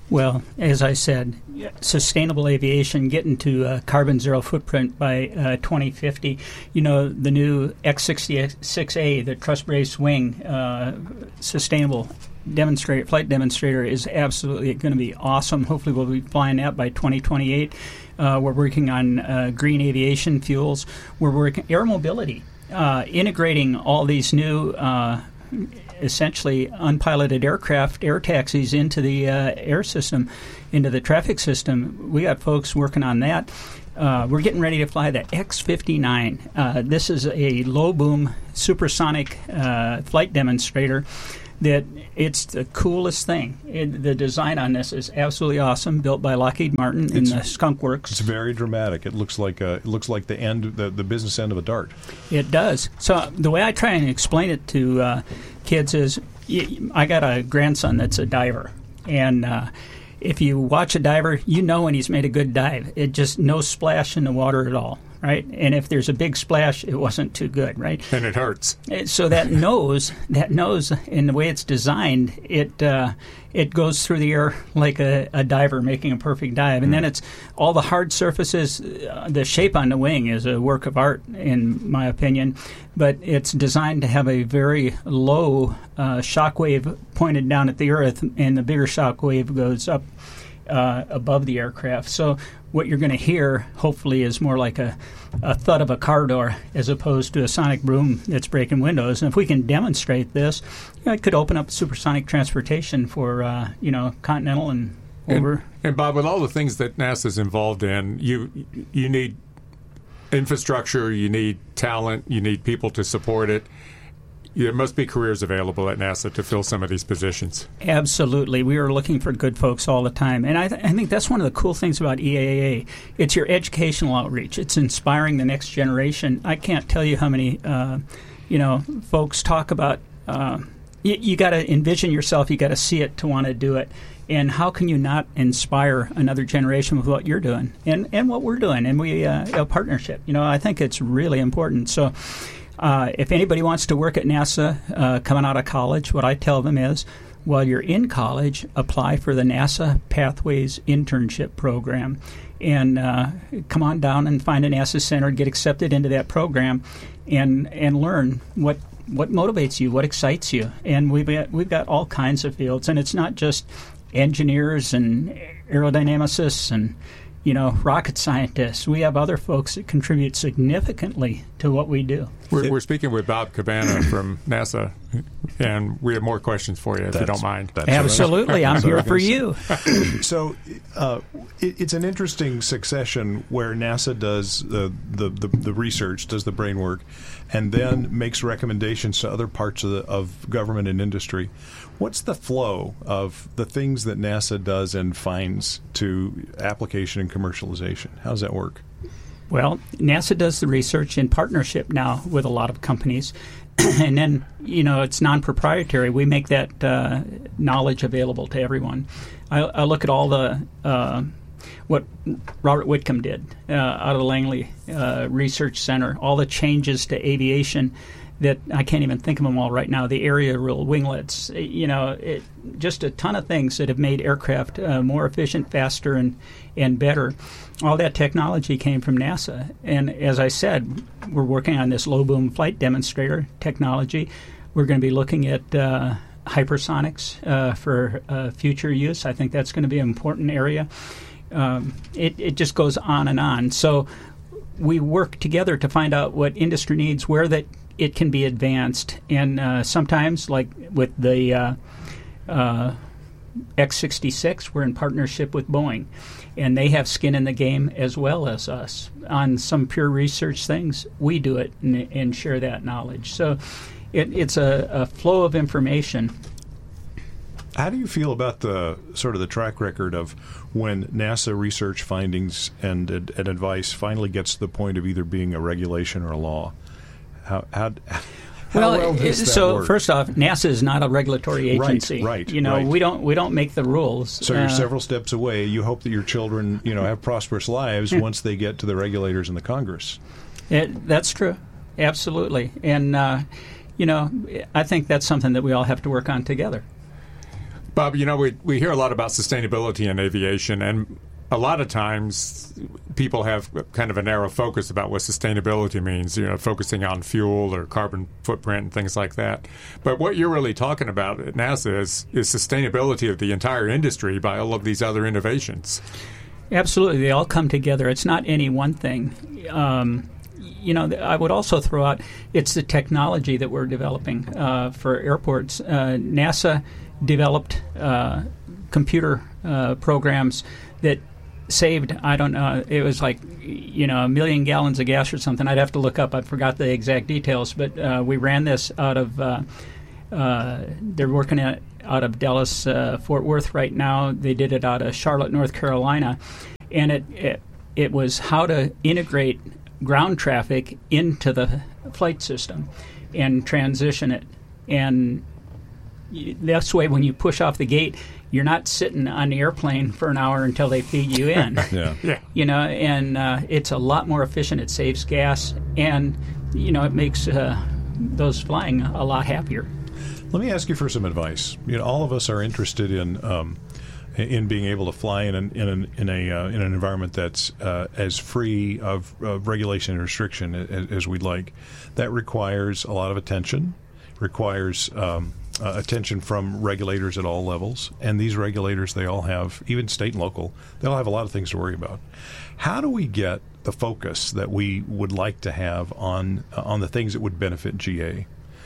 Speaker 7: Well, as I said, sustainable aviation, getting to a carbon zero footprint by uh, twenty fifty. You know, the new X sixty-six A, the truss braced wing, uh, sustainable demonstrator, flight demonstrator, is absolutely going to be awesome. Hopefully, we'll be flying that by twenty twenty-eight. Uh, we're working on uh, green aviation fuels. We're working air mobility, uh, integrating all these new. Uh, essentially unpiloted aircraft, air taxis into the uh, air system, into the traffic system. We got folks working on that. Uh, we're getting ready to fly the X fifty-nine. Uh, this is a low-boom supersonic uh, flight demonstrator that it's the coolest thing. It, the design on this is absolutely awesome, built by Lockheed Martin in the Skunk Works.
Speaker 4: It's very dramatic. It looks like a, it looks like the end, the, the business end of a dart.
Speaker 7: It does. So the way I try and explain it to uh, kids is, y- I got a grandson that's a diver, and uh, if you watch a diver, you know when he's made a good dive. It just no splash in the water at all, right? And if there's a big splash, it wasn't too good, right?
Speaker 3: And it hurts.
Speaker 7: So that nose, that nose, in the way it's designed, it uh, it goes through the air like a, a diver making a perfect dive. And mm. then it's all the hard surfaces. Uh, the shape on the wing is a work of art, in my opinion. But it's designed to have a very low uh, shock wave pointed down at the earth, and the bigger shock wave goes up uh, above the aircraft. So what you're going to hear, hopefully, is more like a, a thud of a car door as opposed to a sonic boom that's breaking windows. And if we can demonstrate this, you know, it could open up supersonic transportation for, uh, you know, Continental and over.
Speaker 3: And, and, Bob, with all the things that NASA's involved in, you you need infrastructure, you need talent, you need people to support it. There must be careers available at NASA to fill some of these positions.
Speaker 7: Absolutely. We are looking for good folks all the time. And I, th- I think that's one of the cool things about E A A A. It's your educational outreach. It's inspiring the next generation. I can't tell you how many, uh, you know, folks talk about, uh, y- you got to envision yourself, you got to see it to want to do it. And how can you not inspire another generation with what you're doing and, and what we're doing? And we, uh, a partnership. You know, I think it's really important. So, Uh, if anybody wants to work at NASA uh, coming out of college, what I tell them is, while you're in college, apply for the NASA Pathways Internship Program. And uh, come on down and find a NASA center, get accepted into that program, and and learn what what motivates you, what excites you. And we've got, we've got all kinds of fields. And it's not just engineers and aerodynamicists and you know, rocket scientists. We have other folks that contribute significantly to what we do.
Speaker 3: We're, we're speaking with Bob Cabana from NASA, and we have more questions for you, if
Speaker 4: that's,
Speaker 3: you don't mind.
Speaker 7: Absolutely. I'm here for you.
Speaker 4: So uh, it, it's an interesting succession where NASA does the, the, the, the research, does the brain work, and then makes recommendations to other parts of, the, of government and industry. What's the flow of the things that NASA does and finds to application and commercialization? How does that work?
Speaker 7: Well, NASA does the research in partnership now with a lot of companies. And then, you know, it's non-proprietary. We make that uh, knowledge available to everyone. I, I look at all the, uh, what Robert Whitcomb did uh, out of the Langley uh, Research Center, all the changes to aviation that I can't even think of them all right now. The aerial winglets, you know, it, just a ton of things that have made aircraft uh, more efficient, faster, and and better. All that technology came from NASA. And as I said, we're working on this low-boom flight demonstrator technology. We're going to be looking at uh, hypersonics uh, for uh, future use. I think that's going to be an important area. Um, it, it just goes on and on. So we work together to find out what industry needs, where that it can be advanced. And uh, sometimes, like with the uh, uh, X sixty-six, we're in partnership with Boeing. And they have skin in the game as well as us. On some pure research things, we do it and, and share that knowledge. So it, it's a, a flow of information.
Speaker 4: How do you feel about the sort of the track record of when NASA research findings and, and advice finally gets to the point of either being a regulation or a law? How, how, how
Speaker 7: well,
Speaker 4: well does that
Speaker 7: so
Speaker 4: work?
Speaker 7: First off, NASA is not a regulatory agency.
Speaker 4: Right, right.
Speaker 7: You know,
Speaker 4: right.
Speaker 7: we don't we don't make the rules.
Speaker 4: So you're
Speaker 7: uh,
Speaker 4: several steps away. You hope that your children, you know, have prosperous lives once they get to the regulators in the Congress.
Speaker 7: It, that's true, absolutely. And uh, you know, I think that's something that we all have to work on together.
Speaker 3: Bob, you know, we, we hear a lot about sustainability in aviation, and a lot of times people have kind of a narrow focus about what sustainability means, you know, focusing on fuel or carbon footprint and things like that. But what you're really talking about at NASA is, is sustainability of the entire industry by all of these other innovations.
Speaker 7: Absolutely. They all come together. It's not any one thing. Um, you know, I would also throw out it's the technology that we're developing uh, for airports. Uh, NASA developed uh, computer uh, programs that saved, I don't know, it was like, you know, a million gallons of gas or something. I'd have to look up. I forgot the exact details. But uh, we ran this out of, uh, uh, they're working at, out of Dallas, uh, Fort Worth right now. They did it out of Charlotte, North Carolina. And it, it, it was how to integrate ground traffic into the flight system and transition it. And that's the way when you push off the gate, you're not sitting on the airplane for an hour until they feed you in.
Speaker 4: yeah.
Speaker 3: Yeah.
Speaker 7: You know, and uh, it's a lot more efficient. It saves gas, and, you know, it makes uh, those flying a lot happier.
Speaker 4: Let me ask you for some advice. You know, all of us are interested in um, in being able to fly in an, in an, in a uh, in an environment that's uh, as free of, of regulation and restriction as, as we'd like. That requires a lot of attention. Requires um, uh, attention from regulators at all levels, and these regulators, they all have, even state and local, they all have a lot of things to worry about. How do we get the focus that we would like to have on uh, on the things that would benefit G A?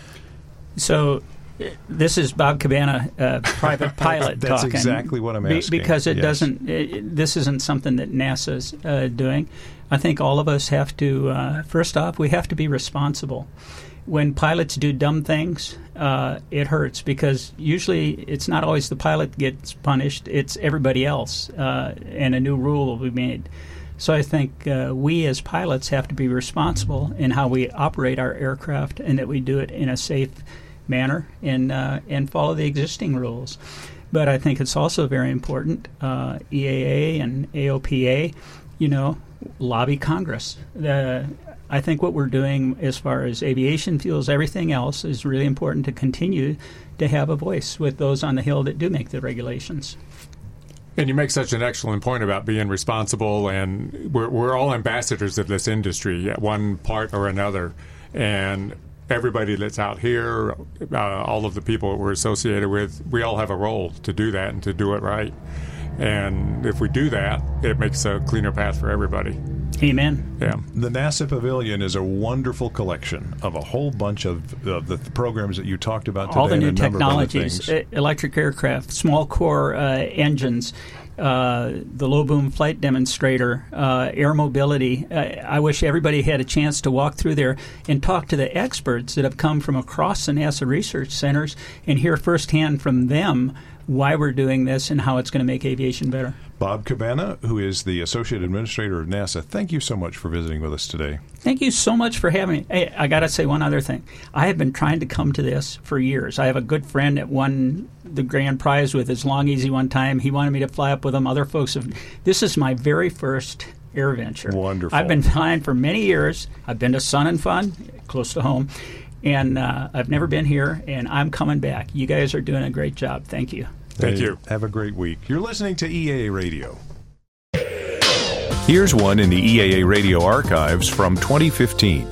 Speaker 7: So this is Bob Cabana, uh, private pilot
Speaker 4: That's
Speaker 7: talking.
Speaker 4: exactly what I'm asking.
Speaker 7: Be- because it
Speaker 4: yes.
Speaker 7: doesn't, it, this isn't something that NASA's uh, doing. I think all of us have to, uh, first off, we have to be responsible. When pilots do dumb things, uh, it hurts because usually it's not always the pilot gets punished, it's everybody else, uh, and a new rule will be made. So I think uh, we as pilots have to be responsible in how we operate our aircraft and that we do it in a safe manner and, uh, and follow the existing rules. But I think it's also very important, uh, E A A and A O P A, you know, lobby Congress. The I think what we're doing as far as aviation fuels, everything else, is really important to continue to have a voice with those on the Hill that do make the regulations.
Speaker 3: And you make such an excellent point about being responsible, and we're, we're all ambassadors of this industry at one part or another. And everybody that's out here, uh, all of the people that we're associated with, we all have a role to do that and to do it right. And if we do that, it makes a cleaner path for everybody.
Speaker 7: Amen.
Speaker 3: Yeah.
Speaker 4: The NASA Pavilion is a wonderful collection of a whole bunch of, of the th- programs that you talked about today.
Speaker 7: All the new
Speaker 4: and a number of other
Speaker 7: technologies,
Speaker 4: things.
Speaker 7: e- electric aircraft, small core uh, engines, uh, the low boom flight demonstrator, uh, air mobility. Uh, I wish everybody had a chance to walk through there and talk to the experts that have come from across the NASA research centers and hear firsthand from them why we're doing this and how it's going to make aviation better.
Speaker 4: Bob Cabana, who is the Associate Administrator of NASA, thank you so much for visiting with us today.
Speaker 7: Thank you so much for having me. Hey, I got to say one other thing. I have been trying to come to this for years. I have a good friend that won the grand prize with his Long Easy one time. He wanted me to fly up with him. Other folks have. This is my very first air venture.
Speaker 4: Wonderful.
Speaker 7: I've been flying for many years. I've been to Sun and Fun, close to home, and uh, I've never been here, and I'm coming back. You guys are doing a great job. Thank you.
Speaker 3: Thank you.
Speaker 4: Have a great week. You're listening to E A A Radio.
Speaker 8: Here's one in the E A A Radio archives from twenty fifteen.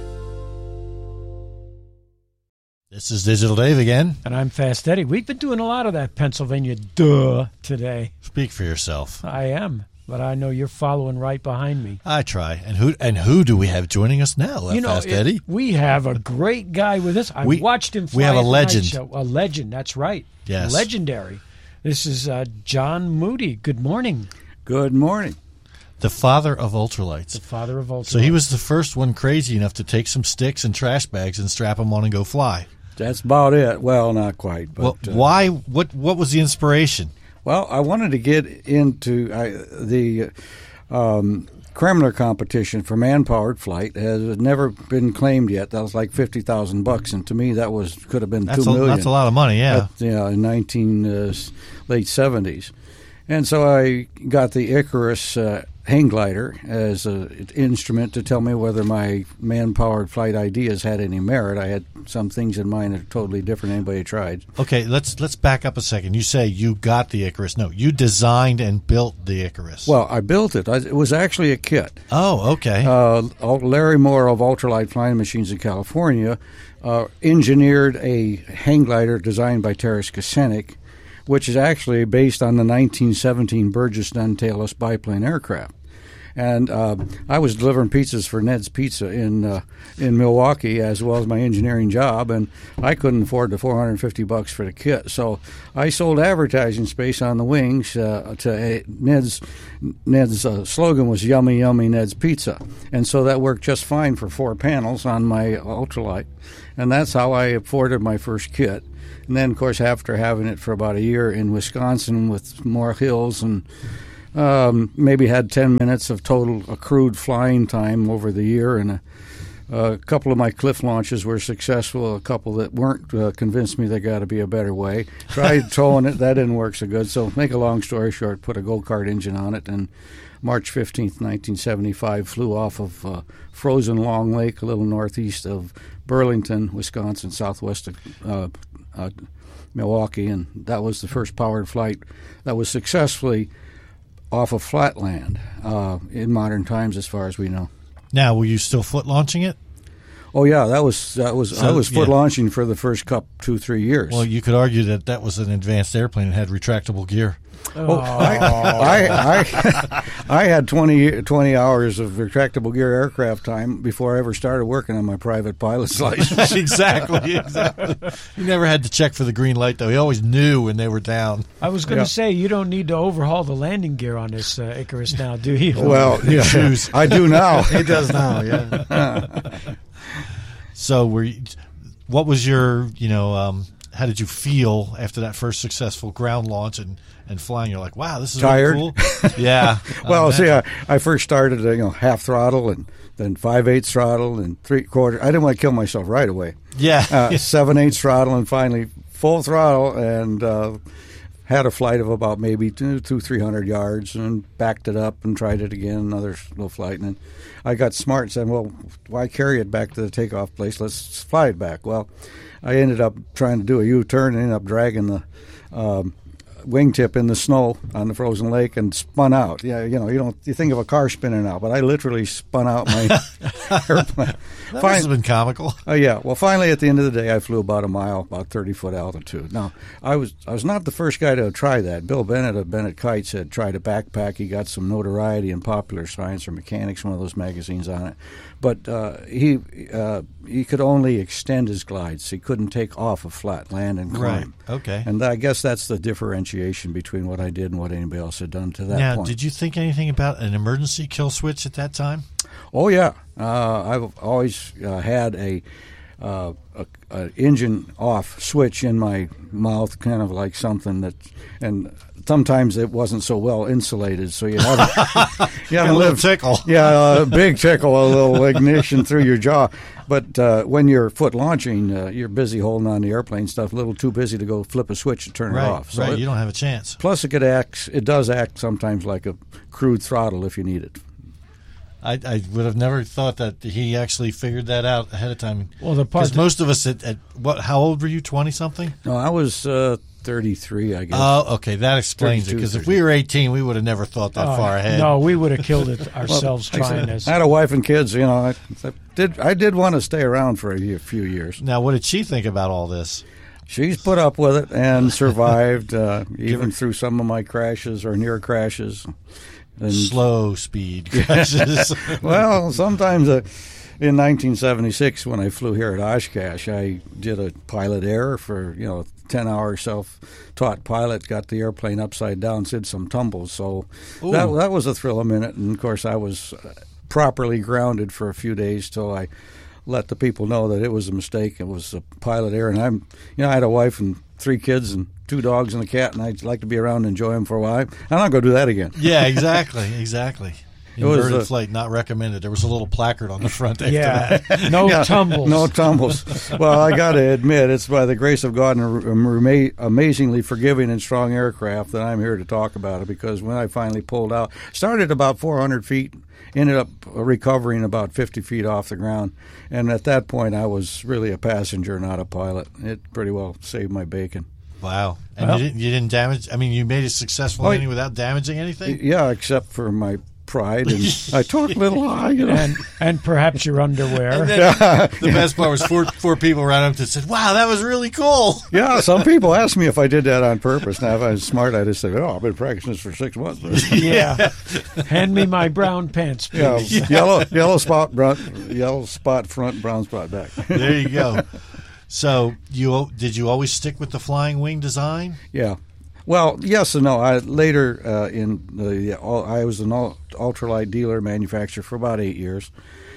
Speaker 9: This is Digital Dave again.
Speaker 10: And I'm Fast Eddie. We've been doing a lot of that Pennsylvania duh today.
Speaker 9: Speak for yourself.
Speaker 10: I am, but I know you're following right behind me.
Speaker 9: I try. And who and who do we have joining us now,
Speaker 10: You know,
Speaker 9: Fast
Speaker 10: it-
Speaker 9: Eddie?
Speaker 10: we have a great guy with us. I
Speaker 9: We-
Speaker 10: watched him fly
Speaker 9: we have a
Speaker 10: at the night
Speaker 9: legend.
Speaker 10: show. A legend, that's right.
Speaker 9: Yes.
Speaker 10: Legendary. This is uh, John Moody. Good morning.
Speaker 11: Good morning.
Speaker 9: The father of ultralights.
Speaker 10: The father of ultralights.
Speaker 9: So he was the first one crazy enough to take some sticks and trash bags and strap them on and go fly.
Speaker 11: That's about it. Well, not quite. But,
Speaker 9: Well,
Speaker 11: uh,
Speaker 9: why? What? What was the inspiration?
Speaker 11: Well, I wanted to get into I, the um, Kremner competition for man-powered flight has never been claimed yet. That was like fifty thousand bucks, and to me, that was could have been
Speaker 9: That's
Speaker 11: two
Speaker 9: a,
Speaker 11: million.
Speaker 9: that's a lot of money. Yeah.
Speaker 11: At, yeah, in nineteen uh, late seventies, and so I got the Icarus uh, hang glider as an instrument to tell me whether my man-powered flight ideas had any merit. I had some things in mind that are totally different than anybody tried.
Speaker 9: Okay, let's let's back up a second. You say you got the Icarus. No, you designed and built the Icarus.
Speaker 11: Well, I built it. I, it was actually a kit.
Speaker 9: Oh, okay.
Speaker 11: Uh, Larry Moore of Ultralight Flying Machines in California uh, engineered a hang glider designed by Taras Kasenik, which is actually based on the nineteen seventeen Burgess Dunn tailless biplane aircraft. And uh, I was delivering pizzas for Ned's Pizza in uh, in Milwaukee, as well as my engineering job, and I couldn't afford the four hundred fifty bucks for the kit. So I sold advertising space on the wings uh, to uh, Ned's. Ned's uh, slogan was "Yummy, Yummy Ned's Pizza," and so that worked just fine for four panels on my ultralight, and that's how I afforded my first kit. And then, of course, after having it for about a year in Wisconsin with more hills and Um, maybe had ten minutes of total accrued flying time over the year, and a, a couple of my cliff launches were successful. A couple that weren't uh, convinced me there got to be a better way. Tried towing it, that didn't work so good. So, make a long story short, put a go-kart engine on it, and March fifteenth, nineteen seventy-five, flew off of uh, frozen Long Lake, a little northeast of Burlington, Wisconsin, southwest of uh, uh, Milwaukee, and that was the first powered flight that was successfully off of flat land uh, in modern times, as far as we know.
Speaker 9: Now, were you still foot launching it?
Speaker 11: Oh yeah, that was that was
Speaker 9: So,
Speaker 11: I was foot
Speaker 9: yeah.
Speaker 11: launching for the first couple two three years.
Speaker 9: Well, you could argue that that was an advanced airplane and had retractable gear.
Speaker 11: Oh, I, I, I, I had twenty, twenty hours of retractable gear aircraft time before I ever started working on my private pilot's license.
Speaker 9: exactly, exactly. You never had to check for the green light, though. He always knew when they were down.
Speaker 10: I was going to
Speaker 11: Yeah.
Speaker 10: say, you don't need to overhaul the landing gear on this uh, Icarus now, do you?
Speaker 11: Well, yeah,
Speaker 9: Shoes.
Speaker 11: I do now.
Speaker 9: He does now, yeah. So, were you, what was your, you know, um, how did you feel after that first successful ground launch and, and flying? You're like, wow, this is
Speaker 11: Tired?
Speaker 9: really cool. Yeah.
Speaker 11: Well,
Speaker 9: I
Speaker 11: see,
Speaker 9: imagine.
Speaker 11: I, I first started, uh, you know, half throttle and then five-eighths throttle and three-quarter. I didn't want to kill myself right away.
Speaker 9: Yeah.
Speaker 11: Uh, seven-eighths throttle and finally full throttle, and uh, had a flight of about maybe two, two, three hundred yards, and backed it up and tried it again, another little flight, and then I got smart and said, well, why carry it back to the takeoff place? Let's fly it back. Well, I ended up trying to do a U-turn and ended up dragging the um, wingtip in the snow on the frozen lake and spun out. Yeah, you know, you don't you think of a car spinning out, but I literally spun out my airplane.
Speaker 9: That must have been comical.
Speaker 11: Oh yeah. Well, finally, at the end of the day, I flew about a mile, about thirty foot altitude. Now, I was I was not the first guy to try that. Bill Bennett of Bennett Kites had tried a backpack. He got some notoriety in Popular Science or Mechanics, one of those magazines, on it. But uh, he uh, he could only extend his glides. He couldn't take off a flat land and climb.
Speaker 9: Right. Okay.
Speaker 11: And I guess that's the differentiation between what I did and what anybody else had done to that
Speaker 9: now,
Speaker 11: point.
Speaker 9: did you think anything about an emergency kill switch at that time?
Speaker 11: Oh yeah, uh, I've always uh, had a, uh, a, a engine off switch in my mouth, kind of like something that, and sometimes it wasn't so well insulated, so you have a, you have
Speaker 9: a
Speaker 11: a
Speaker 9: little
Speaker 11: live,
Speaker 9: tickle.
Speaker 11: Yeah, a big tickle, a little ignition through your jaw. But uh, when you're foot launching, uh, you're busy holding on the airplane stuff, a little too busy to go flip a switch and turn
Speaker 9: right,
Speaker 11: it off. So
Speaker 9: right,
Speaker 11: it,
Speaker 9: you don't have a chance.
Speaker 11: Plus, it could act. It does act sometimes like a crude throttle if you need it.
Speaker 9: I, I would have never thought that he actually figured that out ahead of time.
Speaker 10: Well, the part
Speaker 9: because most of us at, at what? How old were you? Twenty something?
Speaker 11: No, I was uh, thirty-three, I guess.
Speaker 9: Oh, okay, that explains it. Because if we were eighteen, we would have never thought that
Speaker 10: Oh,
Speaker 9: far ahead.
Speaker 10: No, we would have killed it ourselves
Speaker 11: Well,
Speaker 10: trying
Speaker 11: I,
Speaker 10: this.
Speaker 11: I had a wife and kids. You know, I, I did. I did want to stay around for a year, few years.
Speaker 9: Now, what did she think about all this?
Speaker 11: She's put up with it and survived, uh, even through some of my crashes or near crashes. And,
Speaker 9: Slow speed crashes.
Speaker 11: well, sometimes uh, in nineteen seventy-six, when I flew here at Oshkosh, I did a pilot error for, you know, ten-hour self-taught pilot, got the airplane upside down, did some tumbles. So that, that was a thrill a minute. And, of course, I was properly grounded for a few days till I let the people know that it was a mistake. It was a pilot error. And I'm, you know, I had a wife and three kids and two dogs and a cat, and I'd like to be around and enjoy them for a while. I'm not going to do that again.
Speaker 9: Yeah, exactly, exactly.
Speaker 11: It was
Speaker 9: Inverted
Speaker 11: a-
Speaker 9: flight, not recommended. There was a little placard on the front after
Speaker 10: Yeah.
Speaker 9: that.
Speaker 10: No
Speaker 11: Yeah,
Speaker 10: tumbles.
Speaker 11: No tumbles. Well, I got to admit, it's by the grace of God and a rema- amazingly forgiving and strong aircraft that I'm here to talk about it, because when I finally pulled out, started about four hundred feet, ended up recovering about fifty feet off the ground, and at that point I was really a passenger, not a pilot. It pretty well saved my bacon.
Speaker 9: Wow. And
Speaker 11: Well-
Speaker 9: you, didn't, you didn't damage, I mean, you made a successful
Speaker 11: Oh,
Speaker 9: landing without damaging anything?
Speaker 11: Yeah, except for my pride, and I talk a little high, you know.
Speaker 10: and and perhaps your underwear.
Speaker 9: And then the best part was four four people ran up to and said, "Wow, that was really cool."
Speaker 11: Yeah, some people ask me if I did that on purpose. Now, if I was smart, I'd just say, "Oh, I've been practicing this for six months."
Speaker 10: Yeah. Hand me my brown pants, please.
Speaker 11: Yeah, yellow, yellow spot front, yellow spot front, brown spot back.
Speaker 9: There you go. So, you did you always stick with the flying wing design?
Speaker 11: Yeah. Well, yes and no. I later uh, in the I was an ul- ultralight dealer manufacturer for about eight years,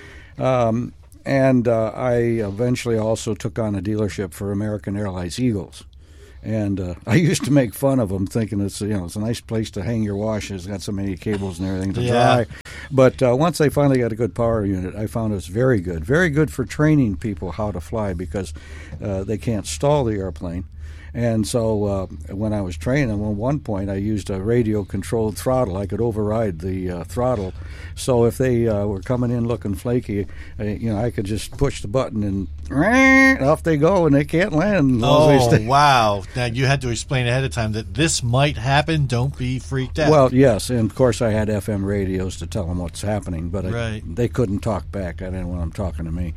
Speaker 11: um, and uh, I eventually also took on a dealership for American Airlines Eagles. And uh, I used to make fun of them, thinking it's you know it's a nice place to hang your washes. It's got so many cables and everything to
Speaker 9: Yeah.
Speaker 11: dry. But uh, once they finally got a good power unit, I found it was very good, very good for training people how to fly, because uh, they can't stall the airplane. And so uh, when I was training, at one point I used a radio-controlled throttle. I could override the uh, throttle. So if they uh, were coming in looking flaky, uh, you know, I could just push the button and off they go, and they can't land. As long as
Speaker 9: Oh,
Speaker 11: they stay.
Speaker 9: wow. Now, you had to explain ahead of time that this might happen. Don't be freaked out.
Speaker 11: Well, yes, and of course I had F M radios to tell them what's happening, but I,
Speaker 9: Right.
Speaker 11: they couldn't talk back. I didn't want them talking to me.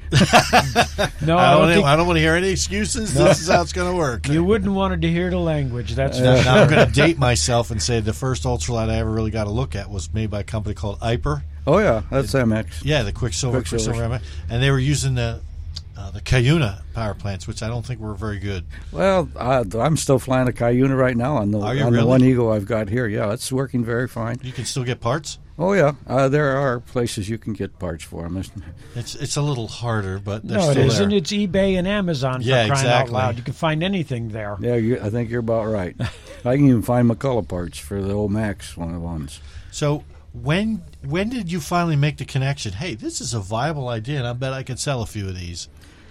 Speaker 10: No,
Speaker 9: I
Speaker 10: I
Speaker 9: don't,
Speaker 10: don't think
Speaker 9: I don't want to hear any excuses. This is how it's going to work.
Speaker 10: you wouldn't want to hear the language. That's
Speaker 9: Now,
Speaker 10: for
Speaker 9: now I'm
Speaker 10: sure.
Speaker 9: going to date myself and say the first ultralight I ever really got a look at was made by a company called Iper.
Speaker 11: Oh yeah, that's M X.
Speaker 9: Yeah, the Quicksilver,
Speaker 11: Quicksilver.
Speaker 9: Quicksilver, and they were using the uh, the Cuyuna power plants, which I don't think were very good.
Speaker 11: Well, I, I'm still flying a Cuyuna right now on the
Speaker 9: Are you
Speaker 11: on the
Speaker 9: really?
Speaker 11: one Eagle I've got here. Yeah, it's working very fine.
Speaker 9: You can still get parts.
Speaker 11: Oh yeah, uh, there are places you can get parts for them.
Speaker 9: It's it's a little harder, but they're
Speaker 10: No, it
Speaker 9: still
Speaker 10: isn't.
Speaker 9: there.
Speaker 10: It's eBay and Amazon for
Speaker 9: Yeah,
Speaker 10: crying
Speaker 9: exactly.
Speaker 10: out loud. You can find anything there.
Speaker 11: Yeah, you, I think you're about right. I can even find McCullough parts for the old Max one of the ones.
Speaker 9: So when when did you finally make the connection? Hey, this is a viable idea, and I bet I could sell a few of these.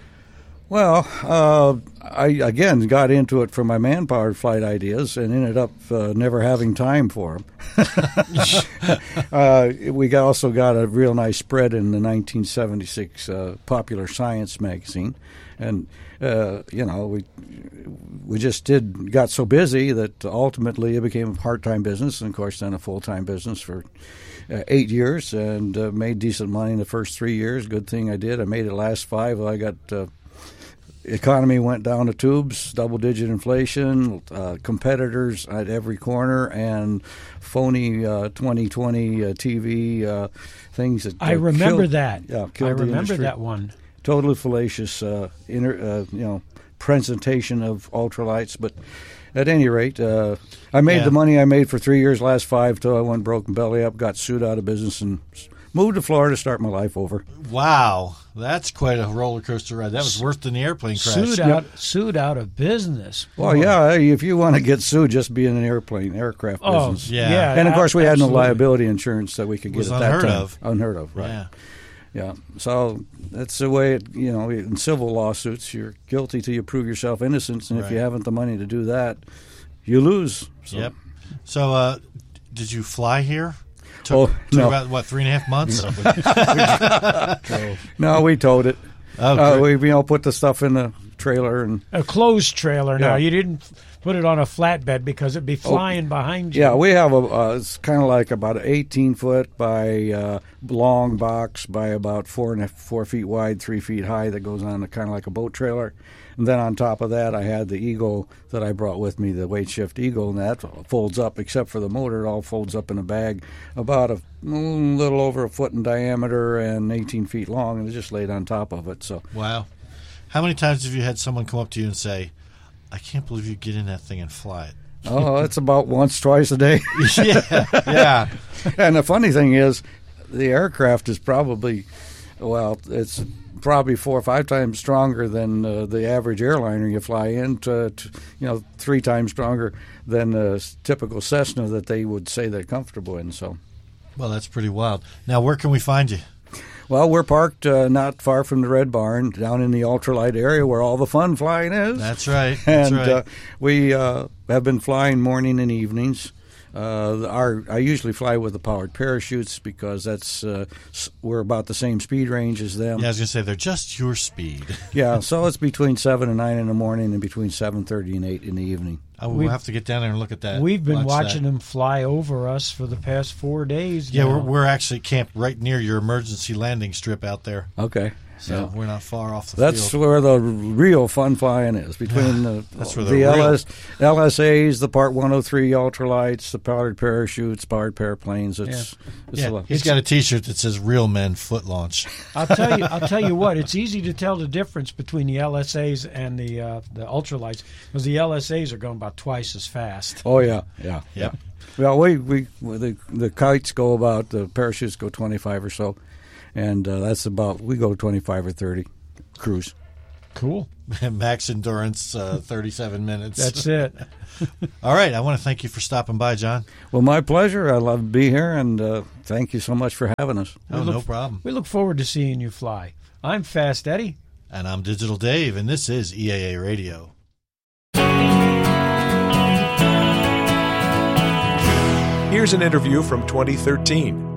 Speaker 11: Well, uh, I again got into it for my man-powered flight ideas and ended up uh, never having time for them. uh, we got, also got a real nice spread in the nineteen seventy-six uh, Popular Science magazine, and uh, you know we we just did got so busy that ultimately it became a part-time business, and of course then a full-time business for uh, eight years, and uh, made decent money in the first three years. Good thing I did. I made it last five. I got. Uh, Economy went down the tubes, double-digit inflation, uh, competitors at every corner, and phony uh, twenty twenty uh, T V uh, things that uh,
Speaker 10: I remember
Speaker 11: killed-
Speaker 10: that.
Speaker 11: Yeah,
Speaker 10: I
Speaker 11: killed the
Speaker 10: remember
Speaker 11: industry.
Speaker 10: that one.
Speaker 11: Totally fallacious, uh, inter, uh, you know, presentation of ultralights. But at any rate, uh, I made
Speaker 9: Yeah.
Speaker 11: the money I made for three years, last five, till I went broke and belly up, got sued out of business, and moved to Florida to start my life over.
Speaker 9: Wow, that's quite a roller coaster ride. That was worse than the airplane crash.
Speaker 10: Sued out, sued out of business.
Speaker 11: Well, yeah, if you want to get sued, just be in an airplane, aircraft
Speaker 10: Oh,
Speaker 11: business.
Speaker 9: Yeah.
Speaker 10: yeah.
Speaker 11: And of course, we had no
Speaker 10: absolutely.
Speaker 11: liability insurance that we could get
Speaker 9: Was
Speaker 11: at that
Speaker 9: unheard
Speaker 11: time.
Speaker 9: of.
Speaker 11: Unheard of, right?
Speaker 9: Yeah.
Speaker 11: Yeah. So that's the way it. You know, in civil lawsuits, you're guilty till you prove yourself innocent, and if you
Speaker 9: Right.
Speaker 11: haven't the money to do that, you lose. So.
Speaker 9: Yep. So, uh, did you fly here? Took,
Speaker 11: Oh,
Speaker 9: took
Speaker 11: no.
Speaker 9: about, what, three and a half months?
Speaker 11: No, we towed it.
Speaker 9: Oh,
Speaker 11: uh,
Speaker 9: great.
Speaker 11: we you know put the stuff in the trailer and.
Speaker 10: A closed trailer now.
Speaker 11: Yeah.
Speaker 10: You didn't put it on a flatbed because it'd be flying behind you.
Speaker 11: Yeah, we have a. Uh, it's kind of like about an eighteen foot by uh, long box by about four and a, four feet wide, three feet high. That goes on kind of like a boat trailer, and then on top of that, I had the Eagle that I brought with me, the weight shift Eagle, and that folds up. Except for the motor, it all folds up in a bag, about a mm, little over a foot in diameter and eighteen feet long, and it's just laid on top of it. So.
Speaker 9: Wow. How many times have you had someone come up to you and say, I can't believe you get in that thing and fly it?
Speaker 11: Oh, it's about once, twice a day.
Speaker 9: yeah, yeah.
Speaker 11: And the funny thing is, the aircraft is probably, well, it's probably four or five times stronger than uh, the average airliner you fly in, to, to, you know, three times stronger than the typical Cessna that they would say they're comfortable in. So,
Speaker 9: Well, that's pretty wild. Now, where can we find you?
Speaker 11: Well, we're parked uh, not far from the Red Barn, down in the ultralight area where all the fun flying is.
Speaker 9: That's right. That's
Speaker 11: and
Speaker 9: right.
Speaker 11: Uh, we uh, have been flying morning and evenings. Uh, our I usually fly with the powered parachutes because that's uh, we're about the same speed range as them.
Speaker 9: Yeah, I was going to say they're just your speed.
Speaker 11: Yeah, so it's between seven and nine in the morning, and between seven thirty and eight in the evening.
Speaker 9: Oh, we'll
Speaker 10: We've-
Speaker 9: have to get down there and look at that.
Speaker 10: We've been
Speaker 9: watch
Speaker 10: watching
Speaker 9: that.
Speaker 10: them fly over us for the past four days.
Speaker 9: Yeah,
Speaker 10: now.
Speaker 9: we're, we're actually camped right near your emergency landing strip out there.
Speaker 11: Okay.
Speaker 9: So
Speaker 11: Yeah.
Speaker 9: we're not far off the
Speaker 11: That's
Speaker 9: field.
Speaker 11: where the real fun flying is, between the,
Speaker 9: That's where the
Speaker 11: the
Speaker 9: real-
Speaker 11: L S, L S As, the Part one oh three ultralights, the powered parachutes, powered paraplanes. It's, it's a
Speaker 9: Yeah,
Speaker 11: lot.
Speaker 9: he's got a T-shirt that says "Real Men Foot Launch."
Speaker 10: I'll tell you. I'll tell you what. It's easy to tell the difference between the L S As and the uh, the ultralights because the L S As are going about twice as fast.
Speaker 11: Oh, yeah, yeah.
Speaker 9: Yeah.
Speaker 11: Well, we, we the, the kites go about, the parachutes go twenty-five or so, and uh, that's about, we go twenty-five or thirty cruise.
Speaker 10: Cool.
Speaker 9: Max endurance, uh, thirty-seven minutes.
Speaker 10: That's it.
Speaker 9: All right. I want to thank you for stopping by, John.
Speaker 11: Well, my pleasure. I love to be here, and uh, thank you so much for having us.
Speaker 9: Oh,
Speaker 10: look-
Speaker 9: no problem.
Speaker 10: We look forward to seeing you fly. I'm Fast Eddie.
Speaker 9: And I'm Digital Dave, and this is E A A Radio.
Speaker 8: Here's an interview from twenty thirteen.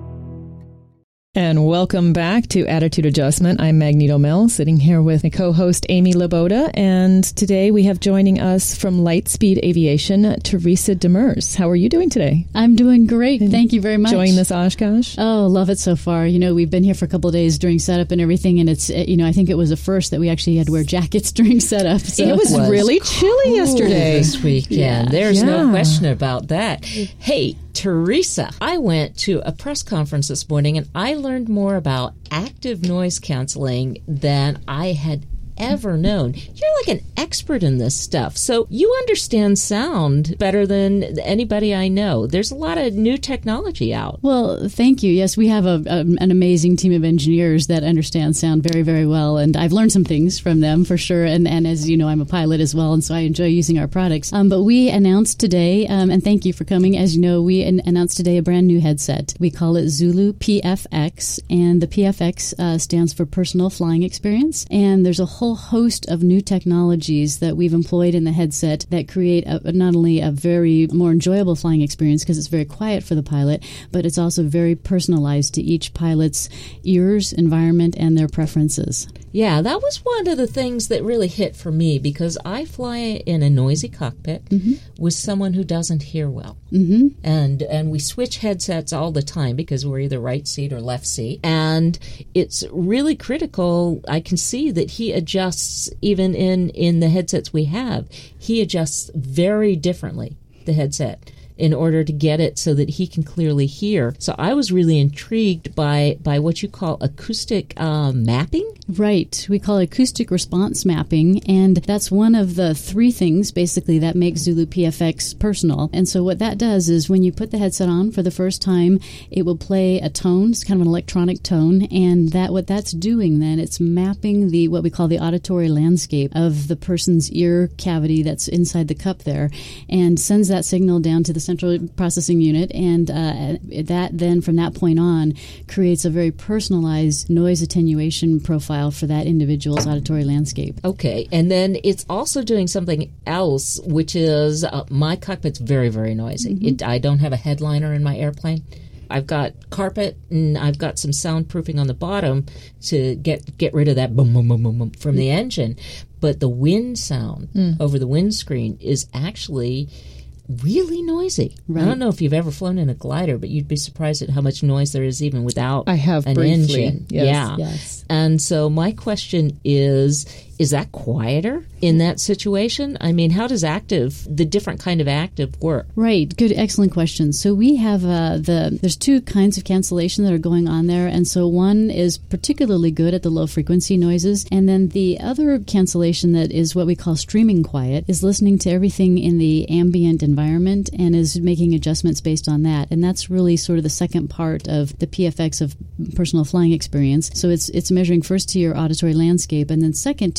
Speaker 12: And welcome back to Attitude Adjustment. I'm Magneto Mel, sitting here with my co-host Amy Laboda, and today we have joining us from Lightspeed Aviation, Teresa Demers. How are you doing today?
Speaker 13: I'm doing great. Thank you very much.
Speaker 12: Enjoying this Oshkosh?
Speaker 13: Oh, love it so far. You know, we've been here for a couple of days during setup and everything, and it's, you know, I think it was a first that we actually had to wear jackets during setup. So.
Speaker 12: It was,
Speaker 14: was
Speaker 12: really chilly
Speaker 14: cool
Speaker 12: yesterday.
Speaker 14: This weekend.
Speaker 13: Yeah.
Speaker 14: There's no
Speaker 12: Yeah.
Speaker 14: question about that. Hey, Teresa, I went to a press conference this morning and I learned more about active noise canceling than I had ever known. You're like an expert in this stuff, so you understand sound better than anybody I know. There's a lot of new technology out.
Speaker 13: Well, thank you. Yes, we have a, a, an amazing team of engineers that understand sound very, very well, and I've learned some things from them for sure. And, and as you know, I'm a pilot as well, and so I enjoy using our products. Um, but we announced today, um, and thank you for coming. As you know, we an- announced today a brand new headset. We call it Zulu P F X, and the P F X uh, stands for Personal Flying Experience. And there's a whole host of new technologies that we've employed in the headset that create a, not only a very more enjoyable flying experience because it's very quiet for the pilot, but it's also very personalized to each pilot's ears, environment, and their preferences.
Speaker 14: Yeah, that was one of the things that really hit for me because I fly in a noisy cockpit
Speaker 13: Mm-hmm.
Speaker 14: with someone who doesn't hear well.
Speaker 13: Mm-hmm.
Speaker 14: And and we switch headsets all the time because we're either right seat or left seat. And it's really critical. I can see that he adjusts, even in, in the headsets we have, he adjusts very differently, the headset, in order to get it so that he can clearly hear. So I was really intrigued by, by what you call acoustic uh, mapping.
Speaker 13: Right. We call it acoustic response mapping, and that's one of the three things, basically, that makes Zulu P F X personal. And so what that does is when you put the headset on for the first time, it will play a tone. It's kind of an electronic tone, and that what that's doing then, it's mapping the what we call the auditory landscape of the person's ear cavity that's inside the cup there, and sends that signal down to the central processing unit, and uh, that then, from that point on, creates a very personalized noise attenuation profile for that individual's auditory landscape.
Speaker 14: Okay, and then it's also doing something else, which is uh, my cockpit's very, very noisy.
Speaker 13: Mm-hmm.
Speaker 14: It, I don't have a headliner in my airplane. I've got carpet and I've got some soundproofing on the bottom to get get rid of that boom, boom, boom, boom, boom from the engine. But the wind sound
Speaker 12: Mm.
Speaker 14: over the windscreen is actually really noisy.
Speaker 13: Right.
Speaker 14: I don't know if you've ever flown in a glider, but you'd be surprised at how much noise there is even without
Speaker 12: I have
Speaker 14: an
Speaker 12: briefly,
Speaker 14: engine.
Speaker 12: yes.
Speaker 14: Yeah.
Speaker 13: Yes.
Speaker 14: And so my question is, is that quieter in that situation? I mean, how does active, the different kind of active work?
Speaker 13: Right. Good. Excellent question. So we have uh, the, there's two kinds of cancellation that are going on there. And so one is particularly good at the low frequency noises. And then the other cancellation that is what we call streaming quiet is listening to everything in the ambient environment and is making adjustments based on that. And that's really sort of the second part of the P F X of personal flying experience. So it's, it's measuring first to your auditory landscape and then second to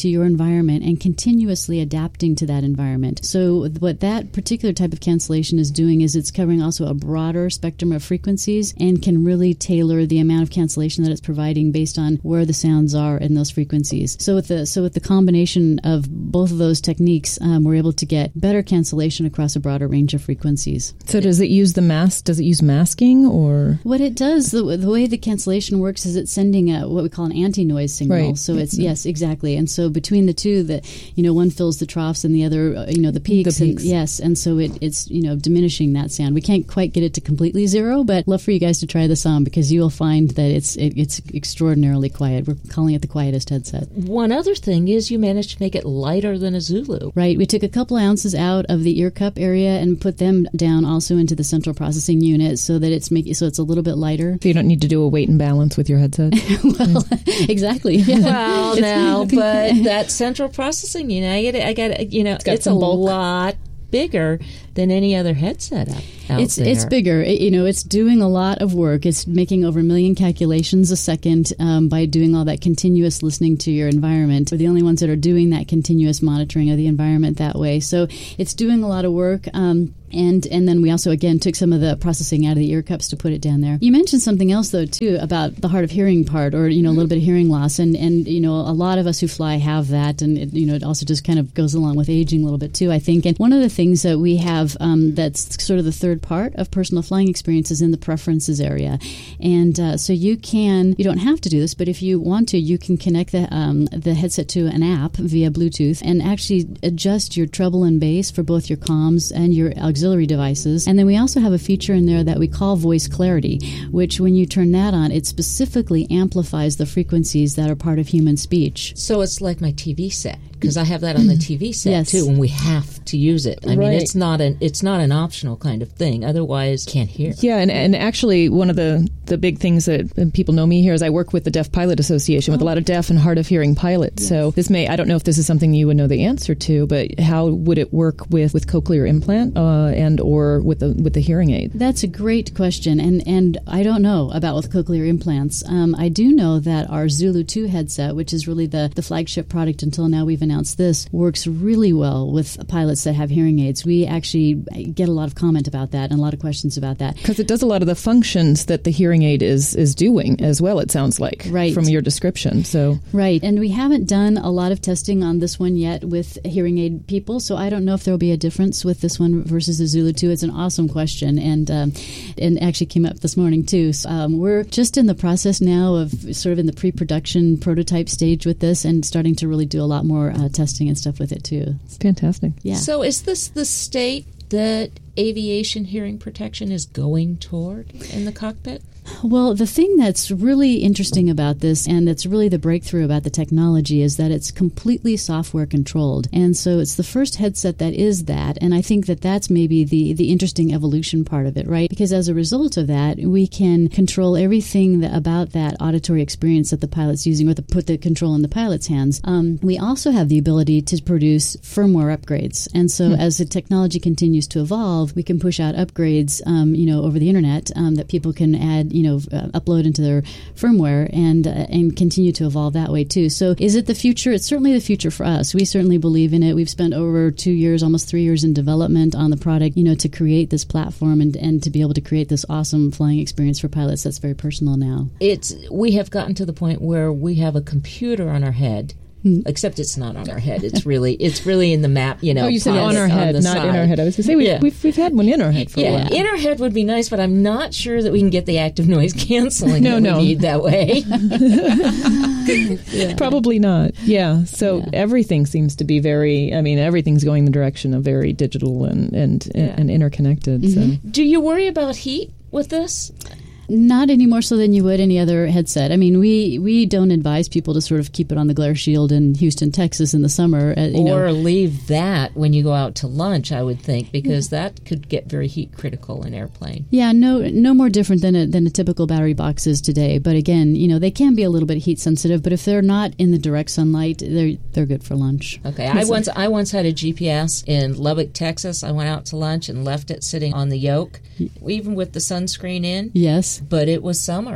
Speaker 13: your environment and continuously adapting to that environment. So what that particular type of cancellation is doing is it's covering also a broader spectrum of frequencies and can really tailor the amount of cancellation that it's providing based on where the sounds are in those frequencies. So with the so with the combination of both of those techniques, um, we're able to get better cancellation across a broader range of frequencies.
Speaker 12: So does it use the mask? Does it use masking or?
Speaker 13: What it does, the, the way the cancellation works is it's sending a what we call an anti-noise signal.
Speaker 12: Right.
Speaker 13: So it's yes, exactly. And so between the two, that you know, one fills the troughs and the other, uh, you know, the peaks.
Speaker 12: The peaks.
Speaker 13: And, yes, and so it, it's you know diminishing that sound. We can't quite get it to completely zero, but I'd love for you guys to try this on because you will find that it's it, it's extraordinarily quiet. We're calling it the quietest headset.
Speaker 14: One other thing is you managed to make it lighter than a Zulu.
Speaker 13: Right. We took a couple ounces out of the ear cup area and put them down also into the central processing unit so that it's make, so it's a little bit lighter.
Speaker 12: So you don't need to do a weight and balance with your headset.
Speaker 13: Well, exactly. Yeah.
Speaker 14: Well, now, but that central processing unit, I got, you know,
Speaker 12: it's, got
Speaker 14: it's a
Speaker 12: some bulk.
Speaker 14: lot bigger than any other headset out, out
Speaker 13: it's
Speaker 14: there.
Speaker 13: It's bigger. It, you know, it's doing a lot of work. It's making over a million calculations a second um, by doing all that continuous listening to your environment. We're the only ones that are doing that continuous monitoring of the environment that way. So it's doing a lot of work. Um, And and then we also, again, took some of the processing out of the ear cups to put it down there. You mentioned something else, though, too, about the hard of hearing part or, you know, a little bit of hearing loss. And, and you know, a lot of us who fly have that. And, it, you know, it also just kind of goes along with aging a little bit, too, I think. And one of the things that we have um, that's sort of the third part of personal flying experience is in the preferences area. And uh, so you can, you don't have to do this, but if you want to, you can connect the, um, the headset to an app via Bluetooth and actually adjust your treble and bass for both your comms and your auxiliary auxiliary devices. And then we also have a feature in there that we call voice clarity, which when you turn that on, it specifically amplifies the frequencies that are part of human speech.
Speaker 14: So it's like my T V set, because I have that on the T V set
Speaker 13: Yes.
Speaker 14: too, and we have to use it. I mean,
Speaker 12: Right.
Speaker 14: it's not an it's not an optional kind of thing. Otherwise, can't hear.
Speaker 12: Yeah, and, and actually, one of the, the big things that people know me here is I work with the Deaf Pilot Association with a lot of deaf and hard of hearing pilots.
Speaker 13: Yes.
Speaker 12: So this may, I don't know if this is something you would know the answer to, but how would it work with, with cochlear implant uh, and or with the with the hearing aid?
Speaker 13: That's a great question, and, and I don't know about with cochlear implants. Um, I do know that our Zulu two headset, which is really the, the flagship product until now we've announced this, works really well with pilots that have hearing aids. We actually get a lot of comment about that and a lot of questions about that.
Speaker 12: Because it does a lot of the functions that the hearing aid is, is doing as well, it sounds like,
Speaker 13: right.
Speaker 12: from your description. So
Speaker 13: Right, and we haven't done a lot of testing on this one yet with hearing aid people, so I don't know if there will be a difference with this one versus the Zulu two. It's an awesome question, and um, and actually came up this morning too. So, um, we're just in the process now of sort of in the pre-production prototype stage with this and starting to really do a lot more uh, testing and stuff with it too.
Speaker 12: It's fantastic.
Speaker 13: Yeah.
Speaker 14: So is this the state that aviation hearing protection is going toward in the cockpit?
Speaker 13: Well, the thing that's really interesting about this, and that's really the breakthrough about the technology, is that it's completely software controlled. And so it's the first headset that is that. And I think that that's maybe the, the interesting evolution part of it, right? Because as a result of that, we can control everything that, about that auditory experience that the pilot's using, or the, put the control in the pilot's hands. Um, we also have the ability to produce firmware upgrades. And so hmm. as the technology continues to evolve, we can push out upgrades, um, you know, over the internet um, that people can add, you know, uh, upload into their firmware and uh, and continue to evolve that way too. So is it the future? It's certainly the future for us. We certainly believe in it. We've spent over two years, almost three years in development on the product, you know, to create this platform and, and to be able to create this awesome flying experience for pilots that's very personal now.
Speaker 14: It's we have gotten to the point where we have a computer on our head. Except it's not on our head. It's really it's really in the map, you know.
Speaker 12: Oh, you said on our
Speaker 14: on
Speaker 12: head, not
Speaker 14: side.
Speaker 12: in our head. I was going to say, we,
Speaker 14: yeah.
Speaker 12: we've, we've had one in our head for
Speaker 14: yeah.
Speaker 12: a while.
Speaker 14: In our head would be nice, but I'm not sure that we can get the active noise canceling
Speaker 12: no,
Speaker 14: that
Speaker 12: no.
Speaker 14: we need that way.
Speaker 12: yeah. Probably not. Yeah. So yeah. everything seems to be very, I mean, everything's going the direction of very digital and, and, yeah. and interconnected. Mm-hmm. So.
Speaker 14: Do you worry about heat with this?
Speaker 13: Not any more so than you would any other headset. I mean, we, we don't advise people to sort of keep it on the glare shield in Houston, Texas in the summer. Uh, you
Speaker 14: or
Speaker 13: know.
Speaker 14: leave that when you go out to lunch, I would think, because yeah. that could get very heat critical in airplane.
Speaker 13: Yeah, no no more different than a, than a typical battery box is today. But again, you know, they can be a little bit heat sensitive, but if they're not in the direct sunlight, they're they're good for lunch.
Speaker 14: Okay, I once I once had a G P S in Lubbock, Texas. I went out to lunch and left it sitting on the yoke, even with the sunscreen in.
Speaker 13: Yes.
Speaker 14: But it was summer,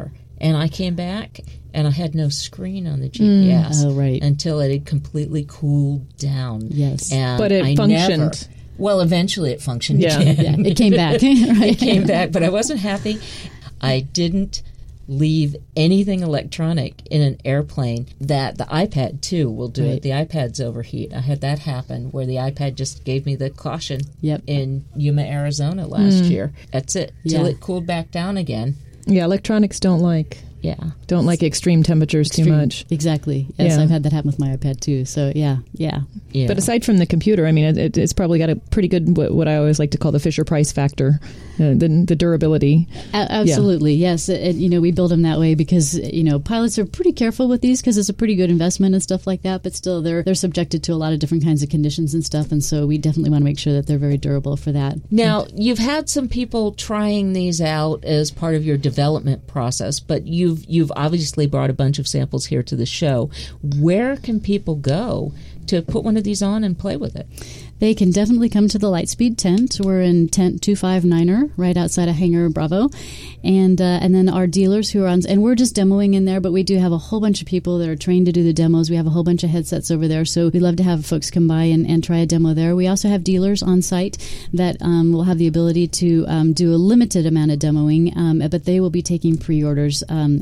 Speaker 14: And I came back, and I had no screen on the G P S
Speaker 13: Mm. Oh, right.
Speaker 14: until it had completely cooled down.
Speaker 13: Yes.
Speaker 14: And
Speaker 12: But it
Speaker 14: I
Speaker 12: functioned.
Speaker 14: never- well, eventually it functioned
Speaker 12: Yeah.
Speaker 14: again.
Speaker 13: Yeah, it came back. Right.
Speaker 14: It came back, but I wasn't happy. I didn't leave anything electronic in an airplane. That the iPad too will do
Speaker 13: Right.
Speaker 14: it. The iPads overheat. I had that happen where the iPad just gave me the caution
Speaker 13: Yep.
Speaker 14: in Yuma, Arizona last
Speaker 12: Mm.
Speaker 14: year. That's it. Till
Speaker 13: Yeah.
Speaker 14: it cooled back down again.
Speaker 12: Yeah, electronics don't like
Speaker 14: Yeah.
Speaker 12: don't like extreme temperatures too
Speaker 13: Extreme-
Speaker 12: much.
Speaker 13: Exactly. Yes,
Speaker 12: Yeah.
Speaker 13: I've had that happen with my iPad too. So yeah, yeah.
Speaker 14: Yeah.
Speaker 12: But aside from the computer, I mean, it, it, it's probably got a pretty good what, what I always like to call the Fisher Price factor, uh, the the durability.
Speaker 13: A- absolutely, yes. It, it- you know, we build them that way because you know pilots are pretty careful with these because it's a pretty good investment and stuff like that. But still, they're they're subjected to a lot of different kinds of conditions and stuff, and so we definitely want to make sure that they're very durable for that.
Speaker 14: Now, you've had some people trying these out as part of your development process, but you've you've obviously brought a bunch of samples here to the show. Where can people go to put one of these on and play with it?
Speaker 13: They can definitely come to the Lightspeed tent. We're in tent two five niner, right outside of Hangar Bravo, and uh, and then our dealers who are on, and we're just demoing in there. But we do have a whole bunch of people that are trained to do the demos. We have a whole bunch of headsets over there, so we'd love to have folks come by and, and try a demo there. We also have dealers on site that um, will have the ability to um, do a limited amount of demoing, um, but they will be taking pre-orders um,